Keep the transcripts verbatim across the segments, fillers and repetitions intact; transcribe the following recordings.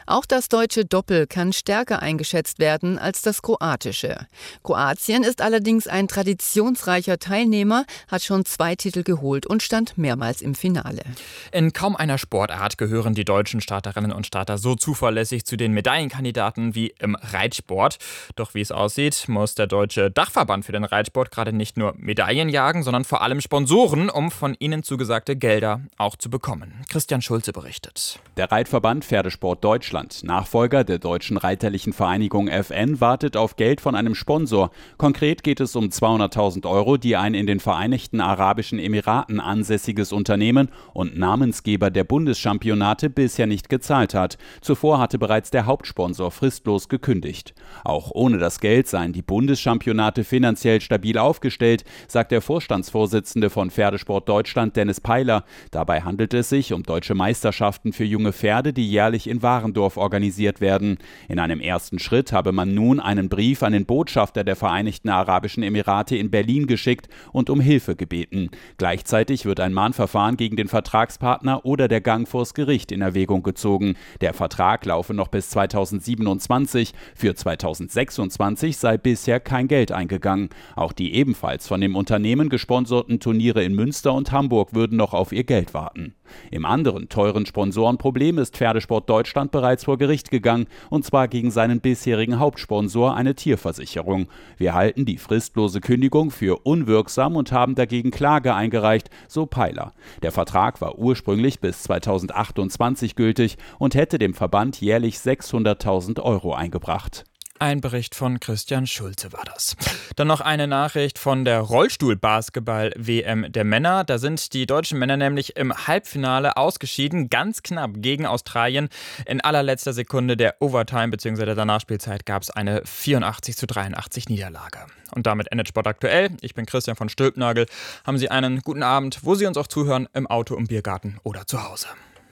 Auch das deutsche Doppel kann stärker eingeschätzt werden als das kroatische. Kroatien ist allerdings ein traditionsreicher Teilnehmer, hat schon zwei Titel geholt und stand mehrmals im Finale. In kaum einer Sportart gehören die deutschen Starterinnen und Starter so zuverlässig zu den Medaillenkandidaten wie im Reitsport. Doch wie es aussieht, muss der deutsche Dachverband für den Reitsport gerade nicht nur Medaillen jagen, sondern vor allem Sponsoren, um von ihnen zugesagte Gelder auch zu bekommen. Christian Schulze berichtet. Der Reitverband Pferdesport Deutschland, Nachfolger der Deutschen Reiterlichen Vereinigung F N, wartet auf Geld von einem Sponsor. Konkret geht es um zweihunderttausend Euro, die ein in den Vereinigten Arabischen Emiraten ansässiges Unternehmen und Namensgeber der Bundeschampionate bisher nicht gezahlt hat. Zuvor hatte bereits der Hauptsponsor fristlos gekündigt. Auch ohne das Geld seien die Bundeschampionate finanziell stabil aufgestellt, sagt der Vorstandsvorsitzende von Pferdesport Deutschland, Dennis Peiler. Dabei handelt es sich um deutsche Meisterschaften für junge Pferde, die jährlich in Warendorf organisiert werden. In einem ersten Schritt habe man nun einen Brief an den Botschafter der Vereinigten Arabischen Emirate in Berlin geschickt und um Hilfe gebeten. Gleichzeitig wird ein Mahnverfahren gegen den Vertragspartner oder der Gang vors Gericht in Erwägung gezogen. Der Vertrag laufe noch bis zweitausendsiebenundzwanzig. Für zweitausendsechsundzwanzig sei bisher kein Geld eingegangen. Auch die ebenfalls von dem Unternehmen gesponserten Turniere in Münster und Hamburg würden noch auf ihr Geld warten. Im anderen teuren Sponsorenproblem ist Pferdesport Deutschland bereits vor Gericht gegangen, und zwar gegen seinen bisherigen Hauptsponsor, eine Tierversicherung. Wir halten die fristlose Kündigung für unwirksam und haben dagegen Klage eingereicht, so Peiler. Der Vertrag war ursprünglich bis zweitausendachtundzwanzig gültig und hätte dem Verband jährlich sechshunderttausend Euro eingebracht. Ein Bericht von Christian Schulze war das. Dann noch eine Nachricht von der Rollstuhl-Basketball-W M der Männer. Da sind die deutschen Männer nämlich im Halbfinale ausgeschieden, ganz knapp gegen Australien. In allerletzter Sekunde der Overtime bzw. der Nachspielzeit gab es eine vierundachtzig zu dreiundachtzig Niederlage. Und damit endet Sport aktuell. Ich bin Christian von Stülpnagel. Haben Sie einen guten Abend, wo Sie uns auch zuhören, im Auto, im Biergarten oder zu Hause.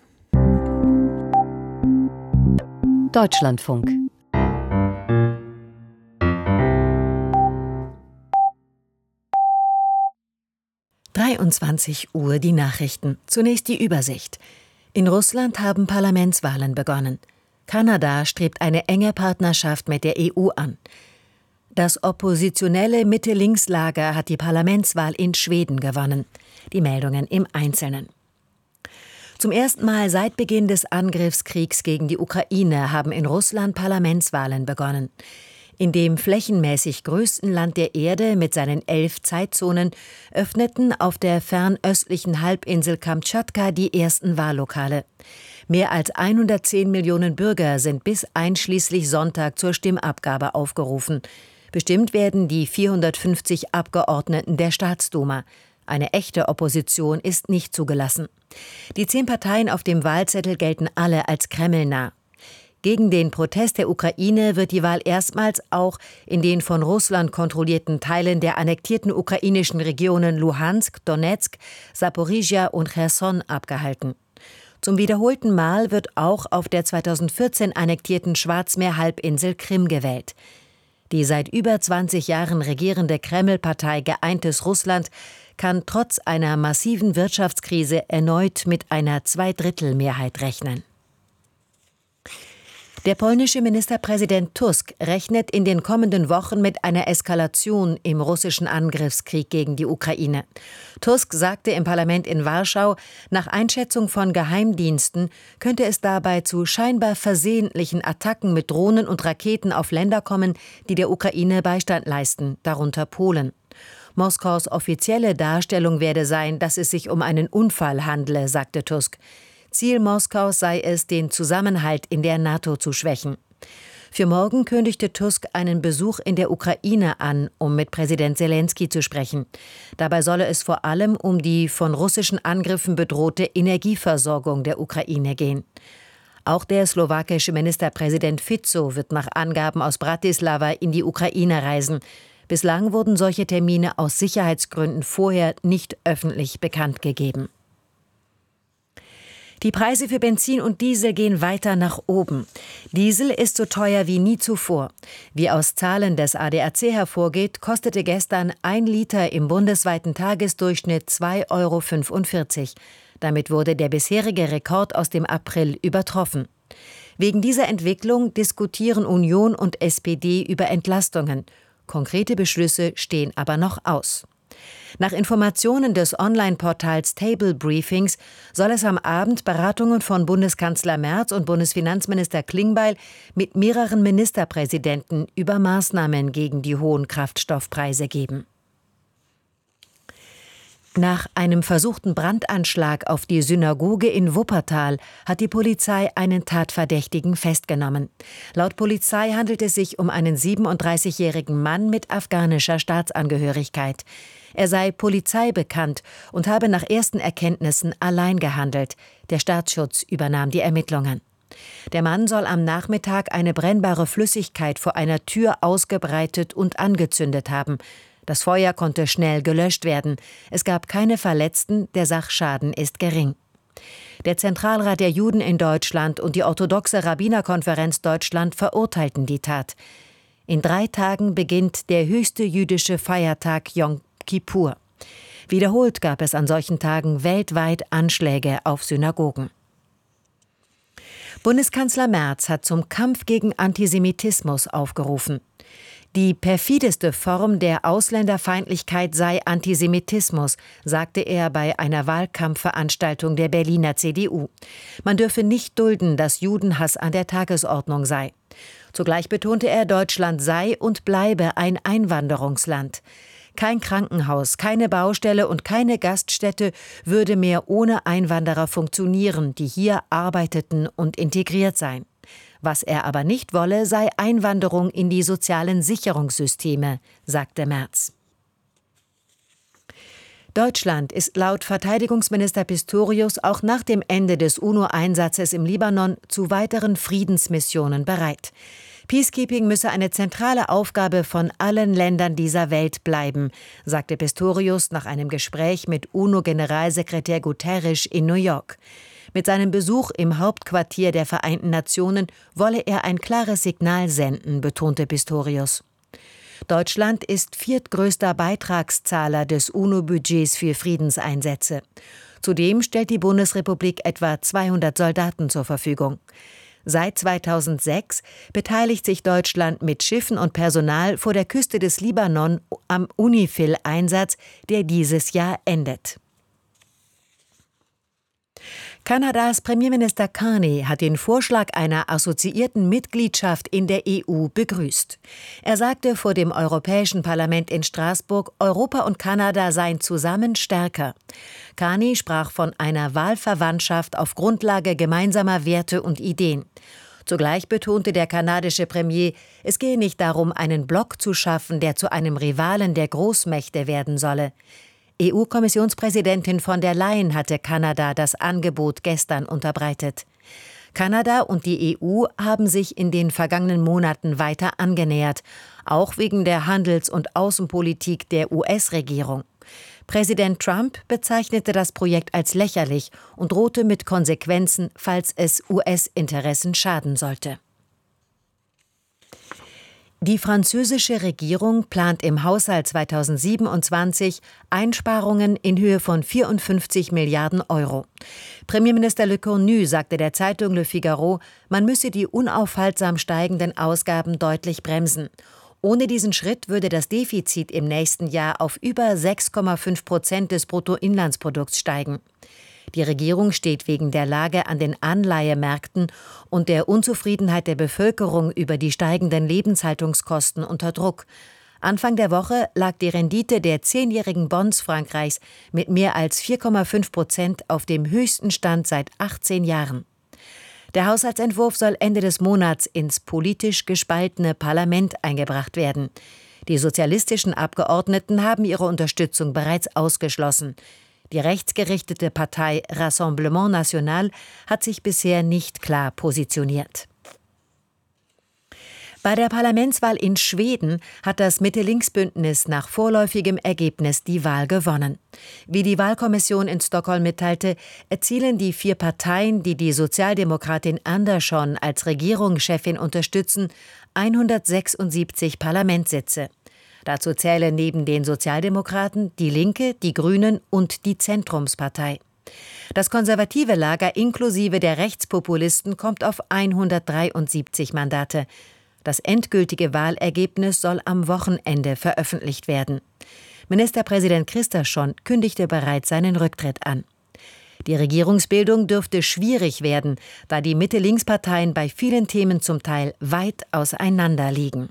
Deutschlandfunk. dreiundzwanzig Uhr die Nachrichten. Zunächst die Übersicht. In Russland haben Parlamentswahlen begonnen. Kanada strebt eine enge Partnerschaft mit der E U an. Das oppositionelle Mitte-Links-Lager hat die Parlamentswahl in Schweden gewonnen. Die Meldungen im Einzelnen. Zum ersten Mal seit Beginn des Angriffskriegs gegen die Ukraine haben in Russland Parlamentswahlen begonnen. In dem flächenmäßig größten Land der Erde mit seinen elf Zeitzonen öffneten auf der fernöstlichen Halbinsel Kamtschatka die ersten Wahllokale. Mehr als hundertzehn Millionen Bürger sind bis einschließlich Sonntag zur Stimmabgabe aufgerufen. Bestimmt werden die vierhundertfünfzig Abgeordneten der Staatsduma. Eine echte Opposition ist nicht zugelassen. Die zehn Parteien auf dem Wahlzettel gelten alle als kremlnah. Gegen den Protest der Ukraine wird die Wahl erstmals auch in den von Russland kontrollierten Teilen der annektierten ukrainischen Regionen Luhansk, Donetsk, Saporizhia und Cherson abgehalten. Zum wiederholten Mal wird auch auf der zweitausendvierzehn annektierten Schwarzmeer-Halbinsel Krim gewählt. Die seit über zwanzig Jahren regierende Kreml-Partei Geeintes Russland kann trotz einer massiven Wirtschaftskrise erneut mit einer Zweidrittelmehrheit rechnen. Der polnische Ministerpräsident Tusk rechnet in den kommenden Wochen mit einer Eskalation im russischen Angriffskrieg gegen die Ukraine. Tusk sagte im Parlament in Warschau, nach Einschätzung von Geheimdiensten könnte es dabei zu scheinbar versehentlichen Attacken mit Drohnen und Raketen auf Länder kommen, die der Ukraine Beistand leisten, darunter Polen. Moskaus offizielle Darstellung werde sein, dass es sich um einen Unfall handle, sagte Tusk. Ziel Moskaus sei es, den Zusammenhalt in der NATO zu schwächen. Für morgen kündigte Tusk einen Besuch in der Ukraine an, um mit Präsident Selenskyj zu sprechen. Dabei solle es vor allem um die von russischen Angriffen bedrohte Energieversorgung der Ukraine gehen. Auch der slowakische Ministerpräsident Fico wird nach Angaben aus Bratislava in die Ukraine reisen. Bislang wurden solche Termine aus Sicherheitsgründen vorher nicht öffentlich bekannt gegeben. Die Preise für Benzin und Diesel gehen weiter nach oben. Diesel ist so teuer wie nie zuvor. Wie aus Zahlen des A D A C hervorgeht, kostete gestern ein Liter im bundesweiten Tagesdurchschnitt zwei Euro fünfundvierzig. Damit wurde der bisherige Rekord aus dem April übertroffen. Wegen dieser Entwicklung diskutieren Union und S P D über Entlastungen. Konkrete Beschlüsse stehen aber noch aus. Nach Informationen des Online-Portals Table Briefings soll es am Abend Beratungen von Bundeskanzler Merz und Bundesfinanzminister Klingbeil mit mehreren Ministerpräsidenten über Maßnahmen gegen die hohen Kraftstoffpreise geben. Nach einem versuchten Brandanschlag auf die Synagoge in Wuppertal hat die Polizei einen Tatverdächtigen festgenommen. Laut Polizei handelt es sich um einen siebenunddreißigjährigen Mann mit afghanischer Staatsangehörigkeit. Er sei Polizei bekannt und habe nach ersten Erkenntnissen allein gehandelt. Der Staatsschutz übernahm die Ermittlungen. Der Mann soll am Nachmittag eine brennbare Flüssigkeit vor einer Tür ausgebreitet und angezündet haben. Das Feuer konnte schnell gelöscht werden. Es gab keine Verletzten, der Sachschaden ist gering. Der Zentralrat der Juden in Deutschland und die orthodoxe Rabbinerkonferenz Deutschland verurteilten die Tat. In drei Tagen beginnt der höchste jüdische Feiertag Yom Kippur. Wiederholt gab es an solchen Tagen weltweit Anschläge auf Synagogen. Bundeskanzler Merz hat zum Kampf gegen Antisemitismus aufgerufen. Die perfideste Form der Ausländerfeindlichkeit sei Antisemitismus, sagte er bei einer Wahlkampfveranstaltung der Berliner C D U. Man dürfe nicht dulden, dass Judenhass an der Tagesordnung sei. Zugleich betonte er, Deutschland sei und bleibe ein Einwanderungsland. Kein Krankenhaus, keine Baustelle und keine Gaststätte würde mehr ohne Einwanderer funktionieren, die hier arbeiteten und integriert seien. Was er aber nicht wolle, sei Einwanderung in die sozialen Sicherungssysteme, sagte Merz. Deutschland ist laut Verteidigungsminister Pistorius auch nach dem Ende des UNO-Einsatzes im Libanon zu weiteren Friedensmissionen bereit. Peacekeeping müsse eine zentrale Aufgabe von allen Ländern dieser Welt bleiben, sagte Pistorius nach einem Gespräch mit UNO-Generalsekretär Guterres in New York. Mit seinem Besuch im Hauptquartier der Vereinten Nationen wolle er ein klares Signal senden, betonte Pistorius. Deutschland ist viertgrößter Beitragszahler des UNO-Budgets für Friedenseinsätze. Zudem stellt die Bundesrepublik etwa zweihundert Soldaten zur Verfügung. Seit zweitausendsechs beteiligt sich Deutschland mit Schiffen und Personal vor der Küste des Libanon am UNIFIL-Einsatz, der dieses Jahr endet. Kanadas Premierminister Carney hat den Vorschlag einer assoziierten Mitgliedschaft in der E U begrüßt. Er sagte vor dem Europäischen Parlament in Straßburg, Europa und Kanada seien zusammen stärker. Carney sprach von einer Wahlverwandtschaft auf Grundlage gemeinsamer Werte und Ideen. Zugleich betonte der kanadische Premier, es gehe nicht darum, einen Block zu schaffen, der zu einem Rivalen der Großmächte werden solle. E U-Kommissionspräsidentin von der Leyen hatte Kanada das Angebot gestern unterbreitet. Kanada und die E U haben sich in den vergangenen Monaten weiter angenähert, auch wegen der Handels- und Außenpolitik der U S-Regierung. Präsident Trump bezeichnete das Projekt als lächerlich und drohte mit Konsequenzen, falls es U S-Interessen schaden sollte. Die französische Regierung plant im Haushalt zweitausendsiebenundzwanzig Einsparungen in Höhe von vierundfünfzig Milliarden Euro. Premierminister Lecornu sagte der Zeitung Le Figaro, man müsse die unaufhaltsam steigenden Ausgaben deutlich bremsen. Ohne diesen Schritt würde das Defizit im nächsten Jahr auf über sechs Komma fünf Prozent des Bruttoinlandsprodukts steigen. Die Regierung steht wegen der Lage an den Anleihemärkten und der Unzufriedenheit der Bevölkerung über die steigenden Lebenshaltungskosten unter Druck. Anfang der Woche lag die Rendite der zehnjährigen Bonds Frankreichs mit mehr als vier Komma fünf Prozent auf dem höchsten Stand seit achtzehn Jahren. Der Haushaltsentwurf soll Ende des Monats ins politisch gespaltene Parlament eingebracht werden. Die sozialistischen Abgeordneten haben ihre Unterstützung bereits ausgeschlossen. Die rechtsgerichtete Partei Rassemblement National hat sich bisher nicht klar positioniert. Bei der Parlamentswahl in Schweden hat das Mitte-Links-Bündnis nach vorläufigem Ergebnis die Wahl gewonnen. Wie die Wahlkommission in Stockholm mitteilte, erzielen die vier Parteien, die die Sozialdemokratin Andersson als Regierungschefin unterstützen, hundertsechsundsiebzig Parlamentssitze. Dazu zählen neben den Sozialdemokraten die Linke, die Grünen und die Zentrumspartei. Das konservative Lager inklusive der Rechtspopulisten kommt auf hundertdreiundsiebzig Mandate. Das endgültige Wahlergebnis soll am Wochenende veröffentlicht werden. Ministerpräsident Kristersson kündigte bereits seinen Rücktritt an. Die Regierungsbildung dürfte schwierig werden, da die Mitte-Links-Parteien bei vielen Themen zum Teil weit auseinander liegen.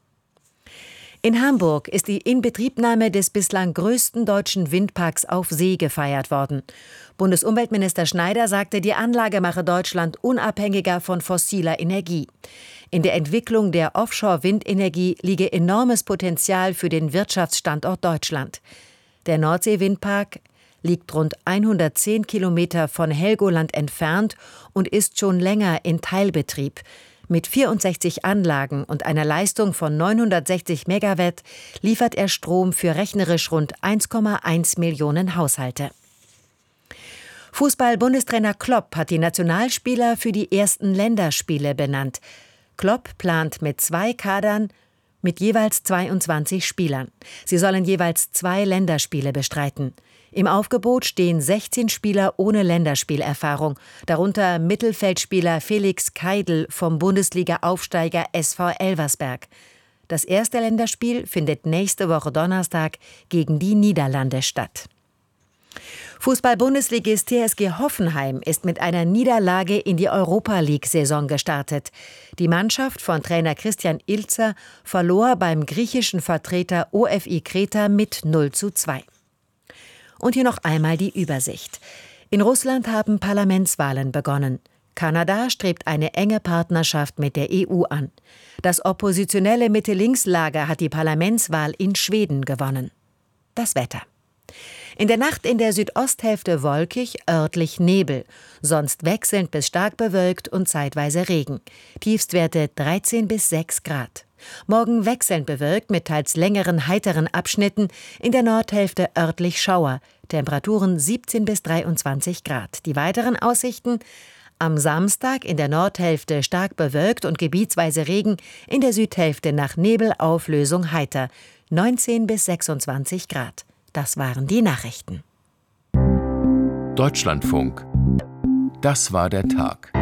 In Hamburg ist die Inbetriebnahme des bislang größten deutschen Windparks auf See gefeiert worden. Bundesumweltminister Schneider sagte, die Anlage mache Deutschland unabhängiger von fossiler Energie. In der Entwicklung der Offshore-Windenergie liege enormes Potenzial für den Wirtschaftsstandort Deutschland. Der Nordsee-Windpark liegt rund hundertzehn Kilometer von Helgoland entfernt und ist schon länger in Teilbetrieb. Mit vierundsechzig Anlagen und einer Leistung von neunhundertsechzig Megawatt liefert er Strom für rechnerisch rund eins Komma eins Millionen Haushalte. Fußball-Bundestrainer Klopp hat die Nationalspieler für die ersten Länderspiele benannt. Klopp plant mit zwei Kadern mit jeweils zweiundzwanzig Spielern. Sie sollen jeweils zwei Länderspiele bestreiten. Im Aufgebot stehen sechzehn Spieler ohne Länderspielerfahrung, darunter Mittelfeldspieler Felix Keidl vom Bundesliga-Aufsteiger S V Elversberg. Das erste Länderspiel findet nächste Woche Donnerstag gegen die Niederlande statt. Fußball-Bundesligist T S G Hoffenheim ist mit einer Niederlage in die Europa-League-Saison gestartet. Die Mannschaft von Trainer Christian Ilzer verlor beim griechischen Vertreter O F I Kreta mit null zu zwei. Und hier noch einmal die Übersicht. In Russland haben Parlamentswahlen begonnen. Kanada strebt eine enge Partnerschaft mit der E U an. Das oppositionelle Mitte-Links-Lager hat die Parlamentswahl in Schweden gewonnen. Das Wetter. In der Nacht in der Südosthälfte wolkig, örtlich Nebel, sonst wechselnd bis stark bewölkt und zeitweise Regen. Tiefstwerte dreizehn bis sechs Grad. Morgen wechselnd bewölkt mit teils längeren, heiteren Abschnitten, in der Nordhälfte örtlich Schauer, Temperaturen siebzehn bis dreiundzwanzig Grad. Die weiteren Aussichten: am Samstag in der Nordhälfte stark bewölkt und gebietsweise Regen, in der Südhälfte nach Nebelauflösung heiter, neunzehn bis sechsundzwanzig Grad. Das waren die Nachrichten. Deutschlandfunk. Das war der Tag.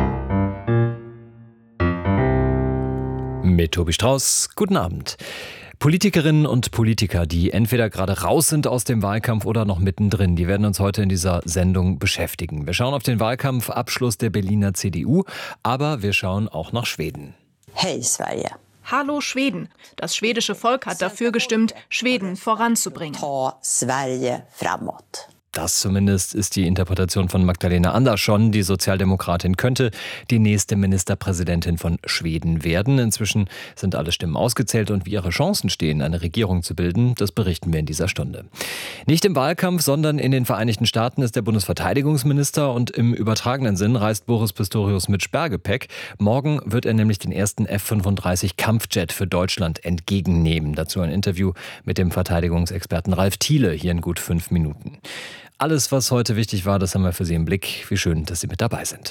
Mit Tobi Strauß, guten Abend. Politikerinnen und Politiker, die entweder gerade raus sind aus dem Wahlkampf oder noch mittendrin, die werden uns heute in dieser Sendung beschäftigen. Wir schauen auf den Wahlkampfabschluss der Berliner C D U, aber wir schauen auch nach Schweden. Hey Sverige. Hallo Schweden. Das schwedische Volk hat dafür gestimmt, Schweden voranzubringen. Ta Sverige framåt. Das zumindest ist die Interpretation von Magdalena Andersson. Die Sozialdemokratin könnte die nächste Ministerpräsidentin von Schweden werden. Inzwischen sind alle Stimmen ausgezählt und wie ihre Chancen stehen, eine Regierung zu bilden, das berichten wir in dieser Stunde. Nicht im Wahlkampf, sondern in den Vereinigten Staaten ist der Bundesverteidigungsminister und im übertragenen Sinn reist Boris Pistorius mit Sperrgepäck. Morgen wird er nämlich den ersten F fünfunddreißig Kampfjet für Deutschland entgegennehmen. Dazu ein Interview mit dem Verteidigungsexperten Ralf Thiele hier in gut fünf Minuten. Alles, was heute wichtig war, das haben wir für Sie im Blick. Wie schön, dass Sie mit dabei sind.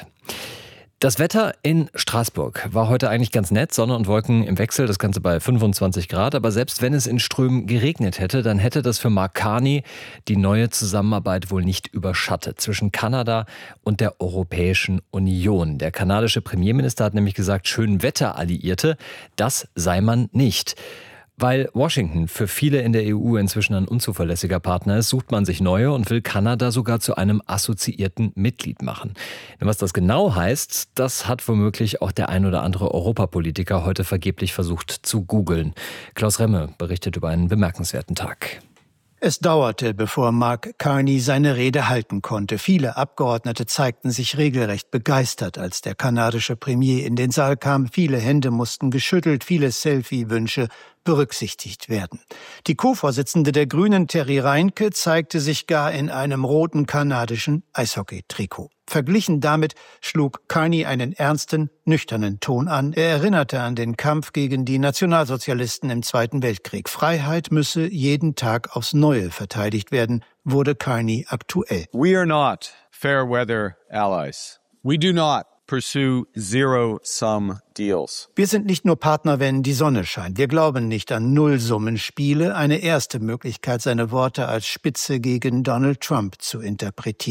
Das Wetter in Straßburg war heute eigentlich ganz nett. Sonne und Wolken im Wechsel, das Ganze bei fünfundzwanzig Grad. Aber selbst wenn es in Strömen geregnet hätte, dann hätte das für Mark Carney die neue Zusammenarbeit wohl nicht überschattet zwischen Kanada und der Europäischen Union. Der kanadische Premierminister hat nämlich gesagt, Schönwetteralliierte, das sei man nicht. Weil Washington für viele in der E U inzwischen ein unzuverlässiger Partner ist, sucht man sich neue und will Kanada sogar zu einem assoziierten Mitglied machen. Was das genau heißt, das hat womöglich auch der ein oder andere Europapolitiker heute vergeblich versucht zu googeln. Klaus Remme berichtet über einen bemerkenswerten Tag. Es dauerte, bevor Mark Carney seine Rede halten konnte. Viele Abgeordnete zeigten sich regelrecht begeistert, als der kanadische Premier in den Saal kam. Viele Hände mussten geschüttelt, viele Selfie-Wünsche berücksichtigt werden. Die Co-Vorsitzende der Grünen, Terry Reinke, zeigte sich gar in einem roten kanadischen Eishockey-Trikot. Verglichen damit schlug Carney einen ernsten, nüchternen Ton an. Er erinnerte an den Kampf gegen die Nationalsozialisten im Zweiten Weltkrieg. Freiheit müsse jeden Tag aufs Neue verteidigt werden, wurde Carney aktuell. We are not fair weather allies. We do not pursue zero-sum deals. Wir sind nicht nur Partner, wenn die Sonne scheint. Wir glauben nicht an Nullsummenspiele. Eine erste Möglichkeit, seine Worte als Spitze gegen Donald Trump zu interpretieren.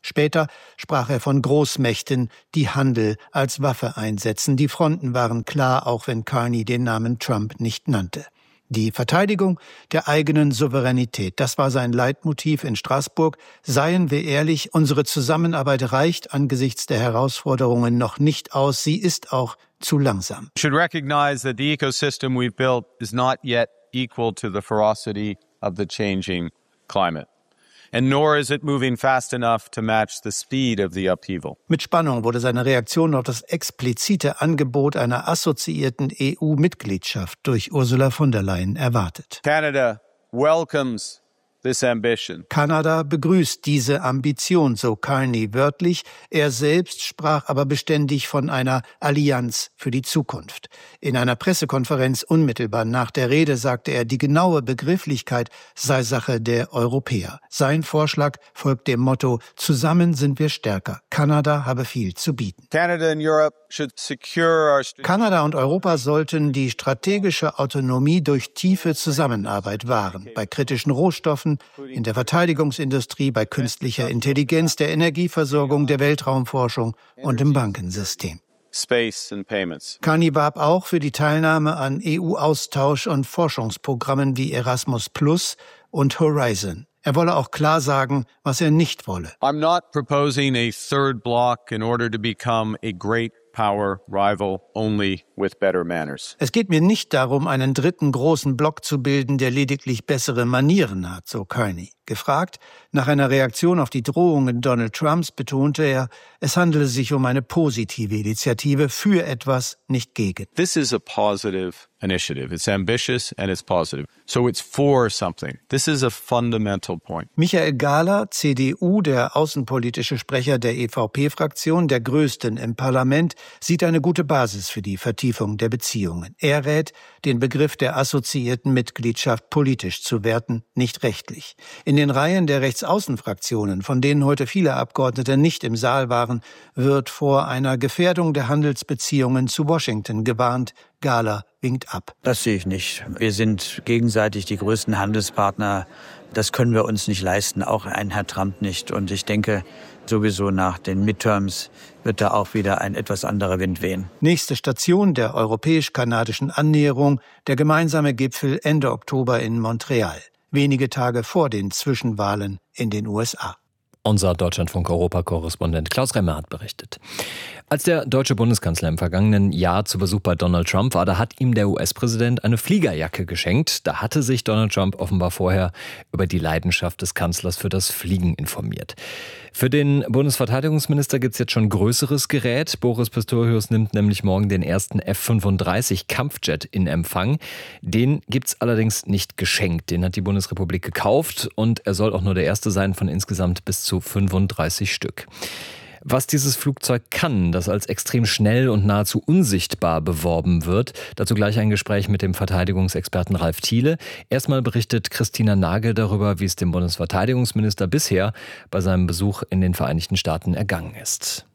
Später sprach er von Großmächten, die Handel als Waffe einsetzen. Die Fronten waren klar, auch wenn Carney den Namen Trump nicht nannte. Die Verteidigung der eigenen Souveränität, das war sein Leitmotiv in Straßburg. Seien wir ehrlich, unsere Zusammenarbeit reicht angesichts der Herausforderungen noch nicht aus. Sie ist auch zu langsam. We should recognize that the ecosystem we've built is not yet equal to the ferocity of the changing climate. And nor is it moving fast enough to match the speed of the upheaval. Mit Spannung wurde seine Reaktion auf das explizite Angebot einer assoziierten E U-Mitgliedschaft durch Ursula von der Leyen erwartet. Canada welcomes this ambition. Kanada begrüßt diese Ambition, so Carney wörtlich. Er selbst sprach aber beständig von einer Allianz für die Zukunft. In einer Pressekonferenz unmittelbar nach der Rede sagte er, die genaue Begrifflichkeit sei Sache der Europäer. Sein Vorschlag folgt dem Motto, zusammen sind wir stärker. Kanada habe viel zu bieten. Canada and Europe should secure our Kanada und Europa sollten die strategische Autonomie durch tiefe Zusammenarbeit wahren. Bei kritischen Rohstoffen, in der Verteidigungsindustrie, bei künstlicher Intelligenz, der Energieversorgung, der Weltraumforschung und im Bankensystem. Space and payments. Carney warb auch für die Teilnahme an E U-Austausch- und Forschungsprogrammen wie Erasmus Plus und Horizon. Er wolle auch klar sagen, was er nicht wolle. I'm not proposing a third block in order to become a great power rival only with better manners. Es geht mir nicht darum, einen dritten großen Block zu bilden, der lediglich bessere Manieren hat, so Carney. Gefragt nach einer Reaktion auf die Drohungen Donald Trumps betonte er, es handele sich um eine positive Initiative für etwas, nicht gegen. This is a positive initiative. It's ambitious and it's positive. So it's for something. This is a fundamental point. Michael Gahler, C D U, der außenpolitische Sprecher der E V P-Fraktion, der größten im Parlament, sieht eine gute Basis für die Vertiefung der Beziehungen. Er rät, den Begriff der assoziierten Mitgliedschaft politisch zu werten, nicht rechtlich. In den Reihen der Rechtsaußenfraktionen, von denen heute viele Abgeordnete nicht im Saal waren, wird vor einer Gefährdung der Handelsbeziehungen zu Washington gewarnt. Gahler winkt ab. Das sehe ich nicht. Wir sind gegenseitig die größten Handelspartner. Das können wir uns nicht leisten, auch ein Herr Trump nicht. Und ich denke, sowieso nach den Midterms wird da auch wieder ein etwas anderer Wind wehen. Nächste Station der europäisch-kanadischen Annäherung, der gemeinsame Gipfel Ende Oktober in Montreal. Wenige Tage vor den Zwischenwahlen in den U S A. Unser Deutschlandfunk-Europa-Korrespondent Klaus Remmer hat berichtet. Als der deutsche Bundeskanzler im vergangenen Jahr zu Besuch bei Donald Trump war, da hat ihm der U S-Präsident eine Fliegerjacke geschenkt. Da hatte sich Donald Trump offenbar vorher über die Leidenschaft des Kanzlers für das Fliegen informiert. Für den Bundesverteidigungsminister gibt es jetzt schon größeres Gerät. Boris Pistorius nimmt nämlich morgen den ersten F fünfunddreißig Kampfjet in Empfang. Den gibt es allerdings nicht geschenkt. Den hat die Bundesrepublik gekauft und er soll auch nur der erste sein von insgesamt bis zu fünfunddreißig Stück. Was dieses Flugzeug kann, das als extrem schnell und nahezu unsichtbar beworben wird, dazu gleich ein Gespräch mit dem Verteidigungsexperten Ralf Thiele. Erstmal berichtet Christina Nagel darüber, wie es dem Bundesverteidigungsminister bisher bei seinem Besuch in den Vereinigten Staaten ergangen ist.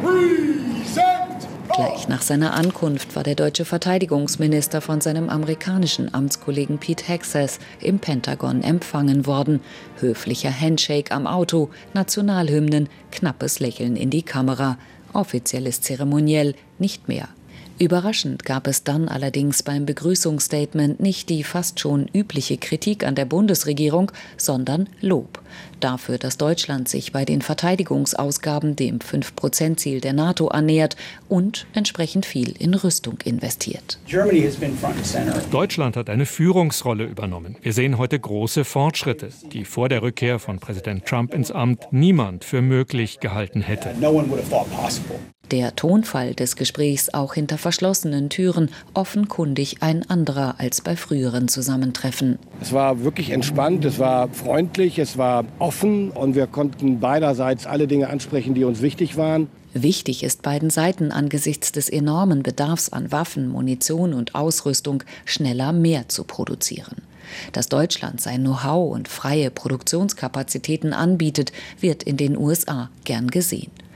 Gleich nach seiner Ankunft war der deutsche Verteidigungsminister von seinem amerikanischen Amtskollegen Pete Hegseth im Pentagon empfangen worden. Höflicher Handshake am Auto, Nationalhymnen, knappes Lächeln in die Kamera. Offizielles Zeremoniell nicht mehr. Überraschend gab es dann allerdings beim Begrüßungsstatement nicht die fast schon übliche Kritik an der Bundesregierung, sondern Lob. Dafür, dass Deutschland sich bei den Verteidigungsausgaben dem fünf Prozent Ziel der NATO annähert und entsprechend viel in Rüstung investiert. Deutschland hat eine Führungsrolle übernommen. Wir sehen heute große Fortschritte, die vor der Rückkehr von Präsident Trump ins Amt niemand für möglich gehalten hätte. Der Tonfall des Gesprächs auch hinter verschlossenen Türen, offenkundig ein anderer als bei früheren Zusammentreffen. Es war wirklich entspannt, es war freundlich, es war offen und wir konnten beiderseits alle Dinge ansprechen, die uns wichtig waren. Wichtig ist beiden Seiten angesichts des enormen Bedarfs an Waffen, Munition und Ausrüstung schneller mehr zu produzieren. Dass Deutschland sein Know-how und freie Produktionskapazitäten anbietet, wird in den U S A gern gesehen.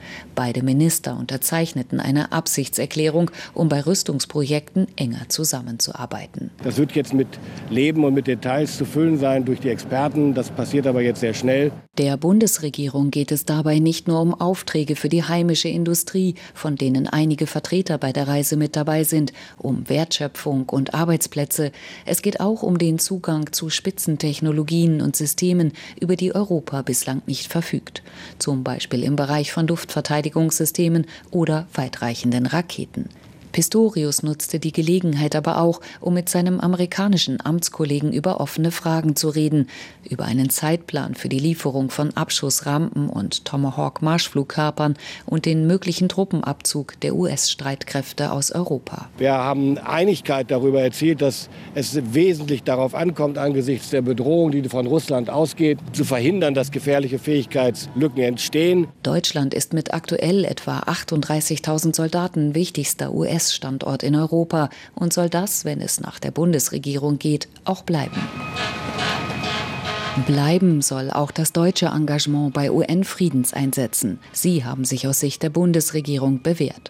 Beide Minister unterzeichneten eine Absichtserklärung, um bei Rüstungsprojekten enger zusammenzuarbeiten. Das wird jetzt mit Leben und mit Details zu füllen sein durch die Experten. Das passiert aber jetzt sehr schnell. Der Bundesregierung geht es dabei nicht nur um Aufträge für die heimische Industrie, von denen einige Vertreter bei der Reise mit dabei sind, um Wertschöpfung und Arbeitsplätze. Es geht auch um den Zugang zu Spitzentechnologien und Systemen, über die Europa bislang nicht verfügt. Zum Beispiel im Bereich von Luftverteidigungssystemen oder weitreichenden Raketen. Pistorius nutzte die Gelegenheit aber auch, um mit seinem amerikanischen Amtskollegen über offene Fragen zu reden, über einen Zeitplan für die Lieferung von Abschussrampen und Tomahawk-Marschflugkörpern und den möglichen Truppenabzug der U S-Streitkräfte aus Europa. Wir haben Einigkeit darüber erzielt, dass es wesentlich darauf ankommt, angesichts der Bedrohung, die von Russland ausgeht, zu verhindern, dass gefährliche Fähigkeitslücken entstehen. Deutschland ist mit aktuell etwa achtunddreißigtausend Soldaten wichtigster U S-Standort in Europa und soll das, wenn es nach der Bundesregierung geht, auch bleiben. Bleiben soll auch das deutsche Engagement bei U N-Friedenseinsätzen. Sie haben sich aus Sicht der Bundesregierung bewährt.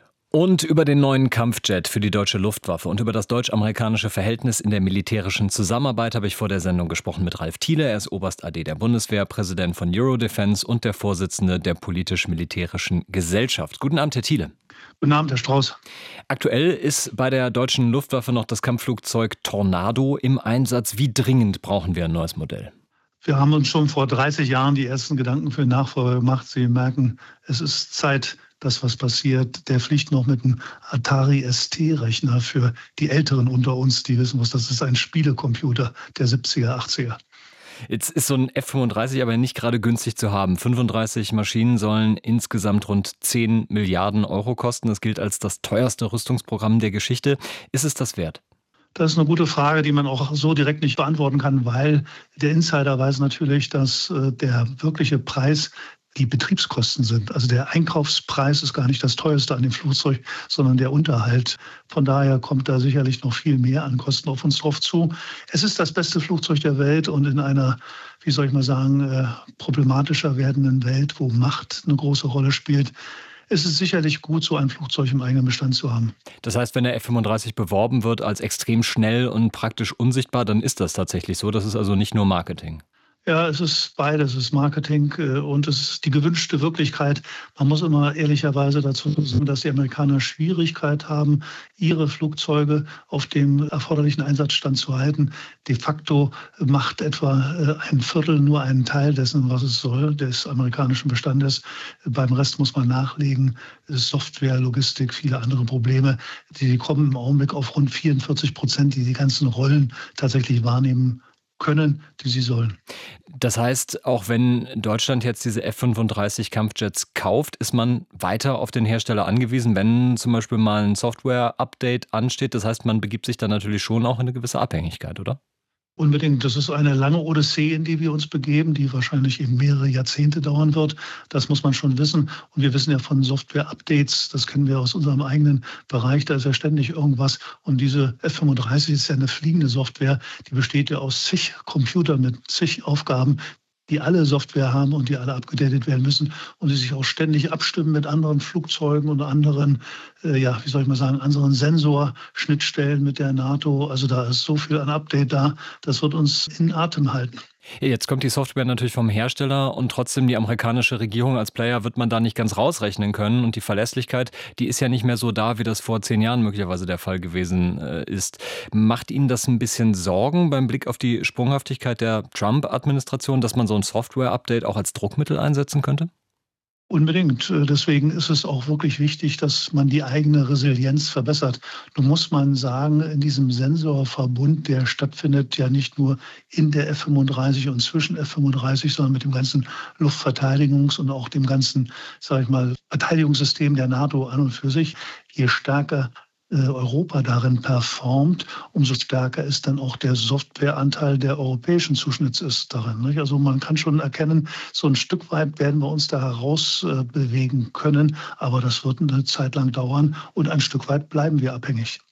Und über den neuen Kampfjet für die deutsche Luftwaffe und über das deutsch-amerikanische Verhältnis in der militärischen Zusammenarbeit habe ich vor der Sendung gesprochen mit Ralf Thiele. Er ist Oberst A D der Bundeswehr, Präsident von Eurodefense und der Vorsitzende der politisch-militärischen Gesellschaft. Guten Abend, Herr Thiele. Guten Abend, Herr Strauß. Aktuell ist bei der deutschen Luftwaffe noch das Kampfflugzeug Tornado im Einsatz. Wie dringend brauchen wir ein neues Modell? Wir haben uns schon vor dreißig Jahren die ersten Gedanken für den Nachfolger gemacht. Sie merken, es ist Zeit, dass was passiert. Der fliegt noch mit einem Atari S T-Rechner für die Älteren unter uns, die wissen, was das ist, ein Spielecomputer der siebziger, achtziger. Jetzt ist so ein F fünfunddreißig aber nicht gerade günstig zu haben. fünfunddreißig Maschinen sollen insgesamt rund zehn Milliarden Euro kosten. Das gilt als das teuerste Rüstungsprogramm der Geschichte. Ist es das wert? Das ist eine gute Frage, die man auch so direkt nicht beantworten kann, weil der Insider weiß natürlich, dass der wirkliche Preis die Betriebskosten sind. Also der Einkaufspreis ist gar nicht das teuerste an dem Flugzeug, sondern der Unterhalt. Von daher kommt da sicherlich noch viel mehr an Kosten auf uns drauf zu. Es ist das beste Flugzeug der Welt und in einer, wie soll ich mal sagen, problematischer werdenden Welt, wo Macht eine große Rolle spielt, ist es sicherlich gut, so ein Flugzeug im eigenen Bestand zu haben. Das heißt, wenn der F fünfunddreißig beworben wird als extrem schnell und praktisch unsichtbar, dann ist das tatsächlich so. Das ist also nicht nur Marketing. Ja, es ist beides. Es ist Marketing und es ist die gewünschte Wirklichkeit. Man muss immer ehrlicherweise dazu sagen, dass die Amerikaner Schwierigkeit haben, ihre Flugzeuge auf dem erforderlichen Einsatzstand zu halten. De facto macht etwa ein Viertel nur einen Teil dessen, was es soll, des amerikanischen Bestandes. Beim Rest muss man nachlegen. Software, Logistik, viele andere Probleme. Die kommen im Augenblick auf rund vierundvierzig Prozent, die die ganzen Rollen tatsächlich wahrnehmen können, die sie sollen. Das heißt, auch wenn Deutschland jetzt diese F fünfunddreißig Kampfjets kauft, ist man weiter auf den Hersteller angewiesen, wenn zum Beispiel mal ein Software-Update ansteht. Das heißt, man begibt sich dann natürlich schon auch in eine gewisse Abhängigkeit, oder? Unbedingt. Das ist eine lange Odyssee, in die wir uns begeben, die wahrscheinlich eben mehrere Jahrzehnte dauern wird. Das muss man schon wissen. Und wir wissen ja von Software-Updates, das kennen wir aus unserem eigenen Bereich, da ist ja ständig irgendwas. Und diese F fünfunddreißig ist ja eine fliegende Software, die besteht ja aus zig Computern mit zig Aufgaben, die alle Software haben und die alle abgedatet werden müssen und die sich auch ständig abstimmen mit anderen Flugzeugen und anderen, äh, ja, wie soll ich mal sagen, anderen Sensorschnittstellen mit der NATO. Also da ist so viel an Update da, das wird uns in Atem halten. Jetzt kommt die Software natürlich vom Hersteller und trotzdem die amerikanische Regierung als Player wird man da nicht ganz rausrechnen können. Und die Verlässlichkeit, die ist ja nicht mehr so da, wie das vor zehn Jahren möglicherweise der Fall gewesen ist. Macht Ihnen das ein bisschen Sorgen beim Blick auf die Sprunghaftigkeit der Trump-Administration, dass man so ein Software-Update auch als Druckmittel einsetzen könnte? Unbedingt. Deswegen ist es auch wirklich wichtig, dass man die eigene Resilienz verbessert. Nun muss man sagen, in diesem Sensorverbund, der stattfindet ja nicht nur in der F fünfunddreißig und zwischen F fünfunddreißig, sondern mit dem ganzen Luftverteidigungs- und auch dem ganzen, sage ich mal, Verteidigungssystem der NATO an und für sich. Je stärker Europa darin performt, umso stärker ist dann auch der Softwareanteil der europäischen Zuschnitts ist darin. Nicht? Also man kann schon erkennen, so ein Stück weit werden wir uns da heraus äh, bewegen können, aber das wird eine Zeit lang dauern und ein Stück weit bleiben wir abhängig.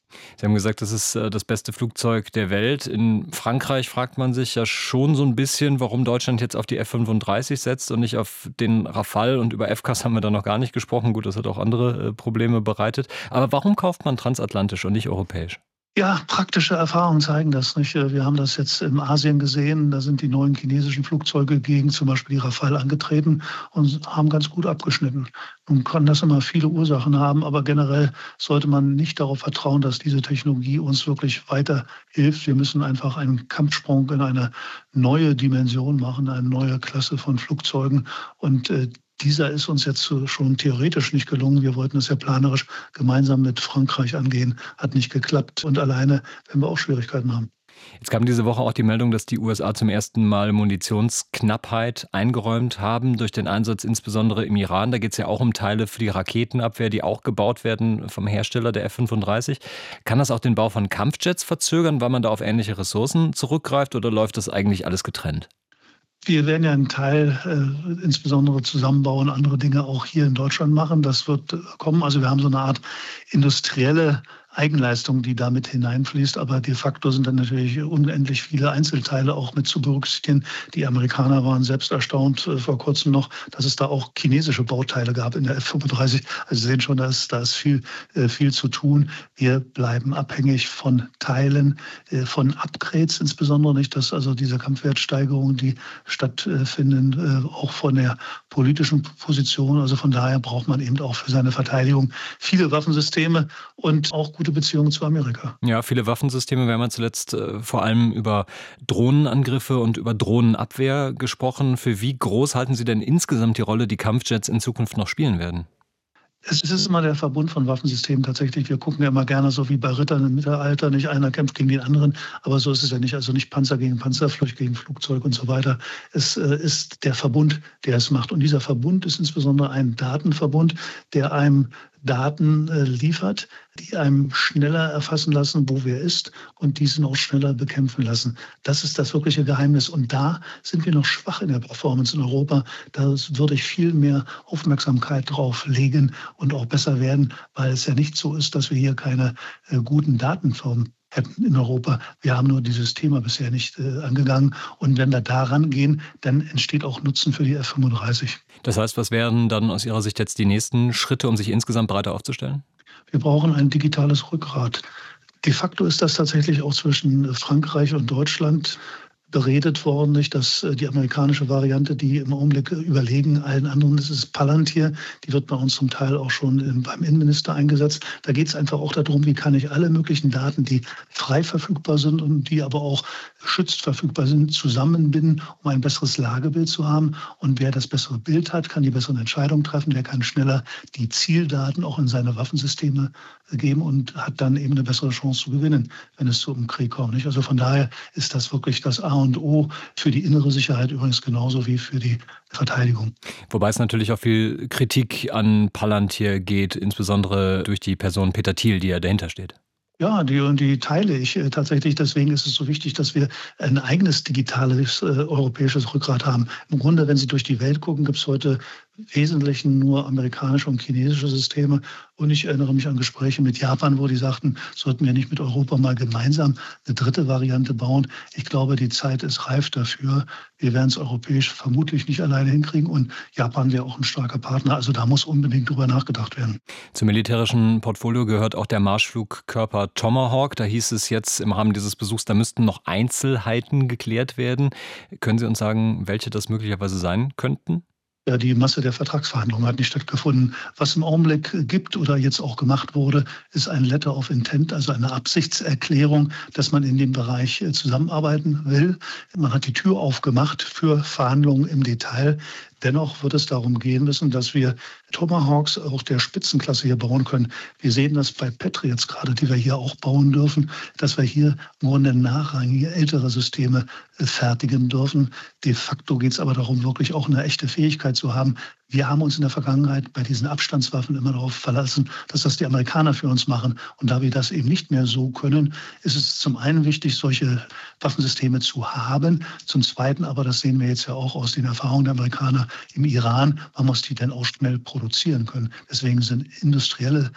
Sie haben gesagt, das ist das beste Flugzeug der Welt. In Frankreich fragt man sich ja schon so ein bisschen, warum Deutschland jetzt auf die F fünfunddreißig setzt und nicht auf den Rafale. Und über F C A S haben wir da noch gar nicht gesprochen. Gut, das hat auch andere Probleme bereitet. Aber warum kauft man transatlantisch und nicht europäisch? Ja, praktische Erfahrungen zeigen das nicht. Wir haben das jetzt in Asien gesehen. Da sind die neuen chinesischen Flugzeuge gegen zum Beispiel die Rafale angetreten und haben ganz gut abgeschnitten. Nun kann das immer viele Ursachen haben, aber generell sollte man nicht darauf vertrauen, dass diese Technologie uns wirklich weiterhilft. Wir müssen einfach einen Kampfsprung in eine neue Dimension machen, eine neue Klasse von Flugzeugen. Und äh, Dieser ist uns jetzt schon theoretisch nicht gelungen. Wir wollten es ja planerisch gemeinsam mit Frankreich angehen. Hat nicht geklappt. Und alleine werden wir auch Schwierigkeiten haben. Jetzt kam diese Woche auch die Meldung, dass die U S A zum ersten Mal Munitionsknappheit eingeräumt haben durch den Einsatz insbesondere im Iran. Da geht es ja auch um Teile für die Raketenabwehr, die auch gebaut werden vom Hersteller der F fünfunddreißig. Kann das auch den Bau von Kampfjets verzögern, weil man da auf ähnliche Ressourcen zurückgreift, oder läuft das eigentlich alles getrennt? Wir werden ja einen Teil äh, insbesondere zusammenbauen, andere Dinge auch hier in Deutschland machen. Das wird äh, kommen. Also wir haben so eine Art industrielle Eigenleistung, die damit hineinfließt. Aber de facto sind dann natürlich unendlich viele Einzelteile auch mit zu berücksichtigen. Die Amerikaner waren selbst erstaunt äh, vor kurzem noch, dass es da auch chinesische Bauteile gab in der F fünfunddreißig. Also Sie sehen schon, da ist, da ist viel, äh, viel zu tun. Wir bleiben abhängig von Teilen, äh, von Upgrades insbesondere, nicht, dass also diese Kampfwertsteigerungen, die stattfinden, äh, auch von der politischen Position. Also von daher braucht man eben auch für seine Verteidigung viele Waffensysteme und auch gute Beziehungen zu Amerika. Ja, viele Waffensysteme. Wir haben ja zuletzt äh, vor allem über Drohnenangriffe und über Drohnenabwehr gesprochen. Für wie groß halten Sie denn insgesamt die Rolle, die Kampfjets in Zukunft noch spielen werden? Es ist immer der Verbund von Waffensystemen tatsächlich. Wir gucken ja immer gerne so wie bei Rittern im Mittelalter. Nicht einer kämpft gegen den anderen, aber so ist es ja nicht. Also nicht Panzer gegen Panzer, Flugzeug gegen Flugzeug und so weiter. Es äh, ist der Verbund, der es macht. Und dieser Verbund ist insbesondere ein Datenverbund, der einem Daten äh, liefert, die einem schneller erfassen lassen, wo wer ist, und diesen auch schneller bekämpfen lassen. Das ist das wirkliche Geheimnis. Und da sind wir noch schwach in der Performance in Europa. Da würde ich viel mehr Aufmerksamkeit drauf legen und auch besser werden, weil es ja nicht so ist, dass wir hier keine äh, guten Datenformen hätten in Europa. Wir haben nur dieses Thema bisher nicht äh, angegangen. Und wenn wir da rangehen, dann entsteht auch Nutzen für die F fünfunddreißig. Das heißt, was wären dann aus Ihrer Sicht jetzt die nächsten Schritte, um sich insgesamt breiter aufzustellen? Wir brauchen ein digitales Rückgrat. De facto ist das tatsächlich auch zwischen Frankreich und Deutschland beredet worden, nicht, dass die amerikanische Variante, die im Augenblick überlegen allen anderen, das ist Palantir, die wird bei uns zum Teil auch schon beim Innenminister eingesetzt. Da geht es einfach auch darum, wie kann ich alle möglichen Daten, die frei verfügbar sind und die aber auch geschützt verfügbar sind, zusammenbinden, um ein besseres Lagebild zu haben. Und wer das bessere Bild hat, kann die besseren Entscheidungen treffen, der kann schneller die Zieldaten auch in seine Waffensysteme geben und hat dann eben eine bessere Chance zu gewinnen, wenn es zu einem Krieg kommt. Nicht? Also von daher ist das wirklich das A und O für die innere Sicherheit, übrigens genauso wie für die Verteidigung. Wobei es natürlich auch viel Kritik an Palantir geht, insbesondere durch die Person Peter Thiel, die ja dahinter steht. Ja, die, und die teile ich äh, tatsächlich. Deswegen ist es so wichtig, dass wir ein eigenes digitales äh, europäisches Rückgrat haben. Im Grunde, wenn Sie durch die Welt gucken, gibt es heute im Wesentlichen nur amerikanische und chinesische Systeme. Und ich erinnere mich an Gespräche mit Japan, wo die sagten, sollten wir nicht mit Europa mal gemeinsam eine dritte Variante bauen. Ich glaube, die Zeit ist reif dafür. Wir werden es europäisch vermutlich nicht alleine hinkriegen. Und Japan wäre auch ein starker Partner. Also da muss unbedingt drüber nachgedacht werden. Zum militärischen Portfolio gehört auch der Marschflugkörper Tomahawk. Da hieß es jetzt im Rahmen dieses Besuchs, da müssten noch Einzelheiten geklärt werden. Können Sie uns sagen, welche das möglicherweise sein könnten? Ja, die Masse der Vertragsverhandlungen hat nicht stattgefunden. Was im Augenblick gibt oder jetzt auch gemacht wurde, ist ein Letter of Intent, also eine Absichtserklärung, dass man in dem Bereich zusammenarbeiten will. Man hat die Tür aufgemacht für Verhandlungen im Detail. Dennoch wird es darum gehen müssen, dass wir Tomahawks auch der Spitzenklasse hier bauen können. Wir sehen das bei Patriots gerade, die wir hier auch bauen dürfen, dass wir hier im Grunde nachrangige ältere Systeme fertigen dürfen. De facto geht es aber darum, wirklich auch eine echte Fähigkeit zu haben. Wir haben uns in der Vergangenheit bei diesen Abstandswaffen immer darauf verlassen, dass das die Amerikaner für uns machen. Und da wir das eben nicht mehr so können, ist es zum einen wichtig, solche Waffensysteme zu haben. Zum Zweiten aber, das sehen wir jetzt ja auch aus den Erfahrungen der Amerikaner im Iran, man muss die dann auch schnell produzieren können. Deswegen sind industrielle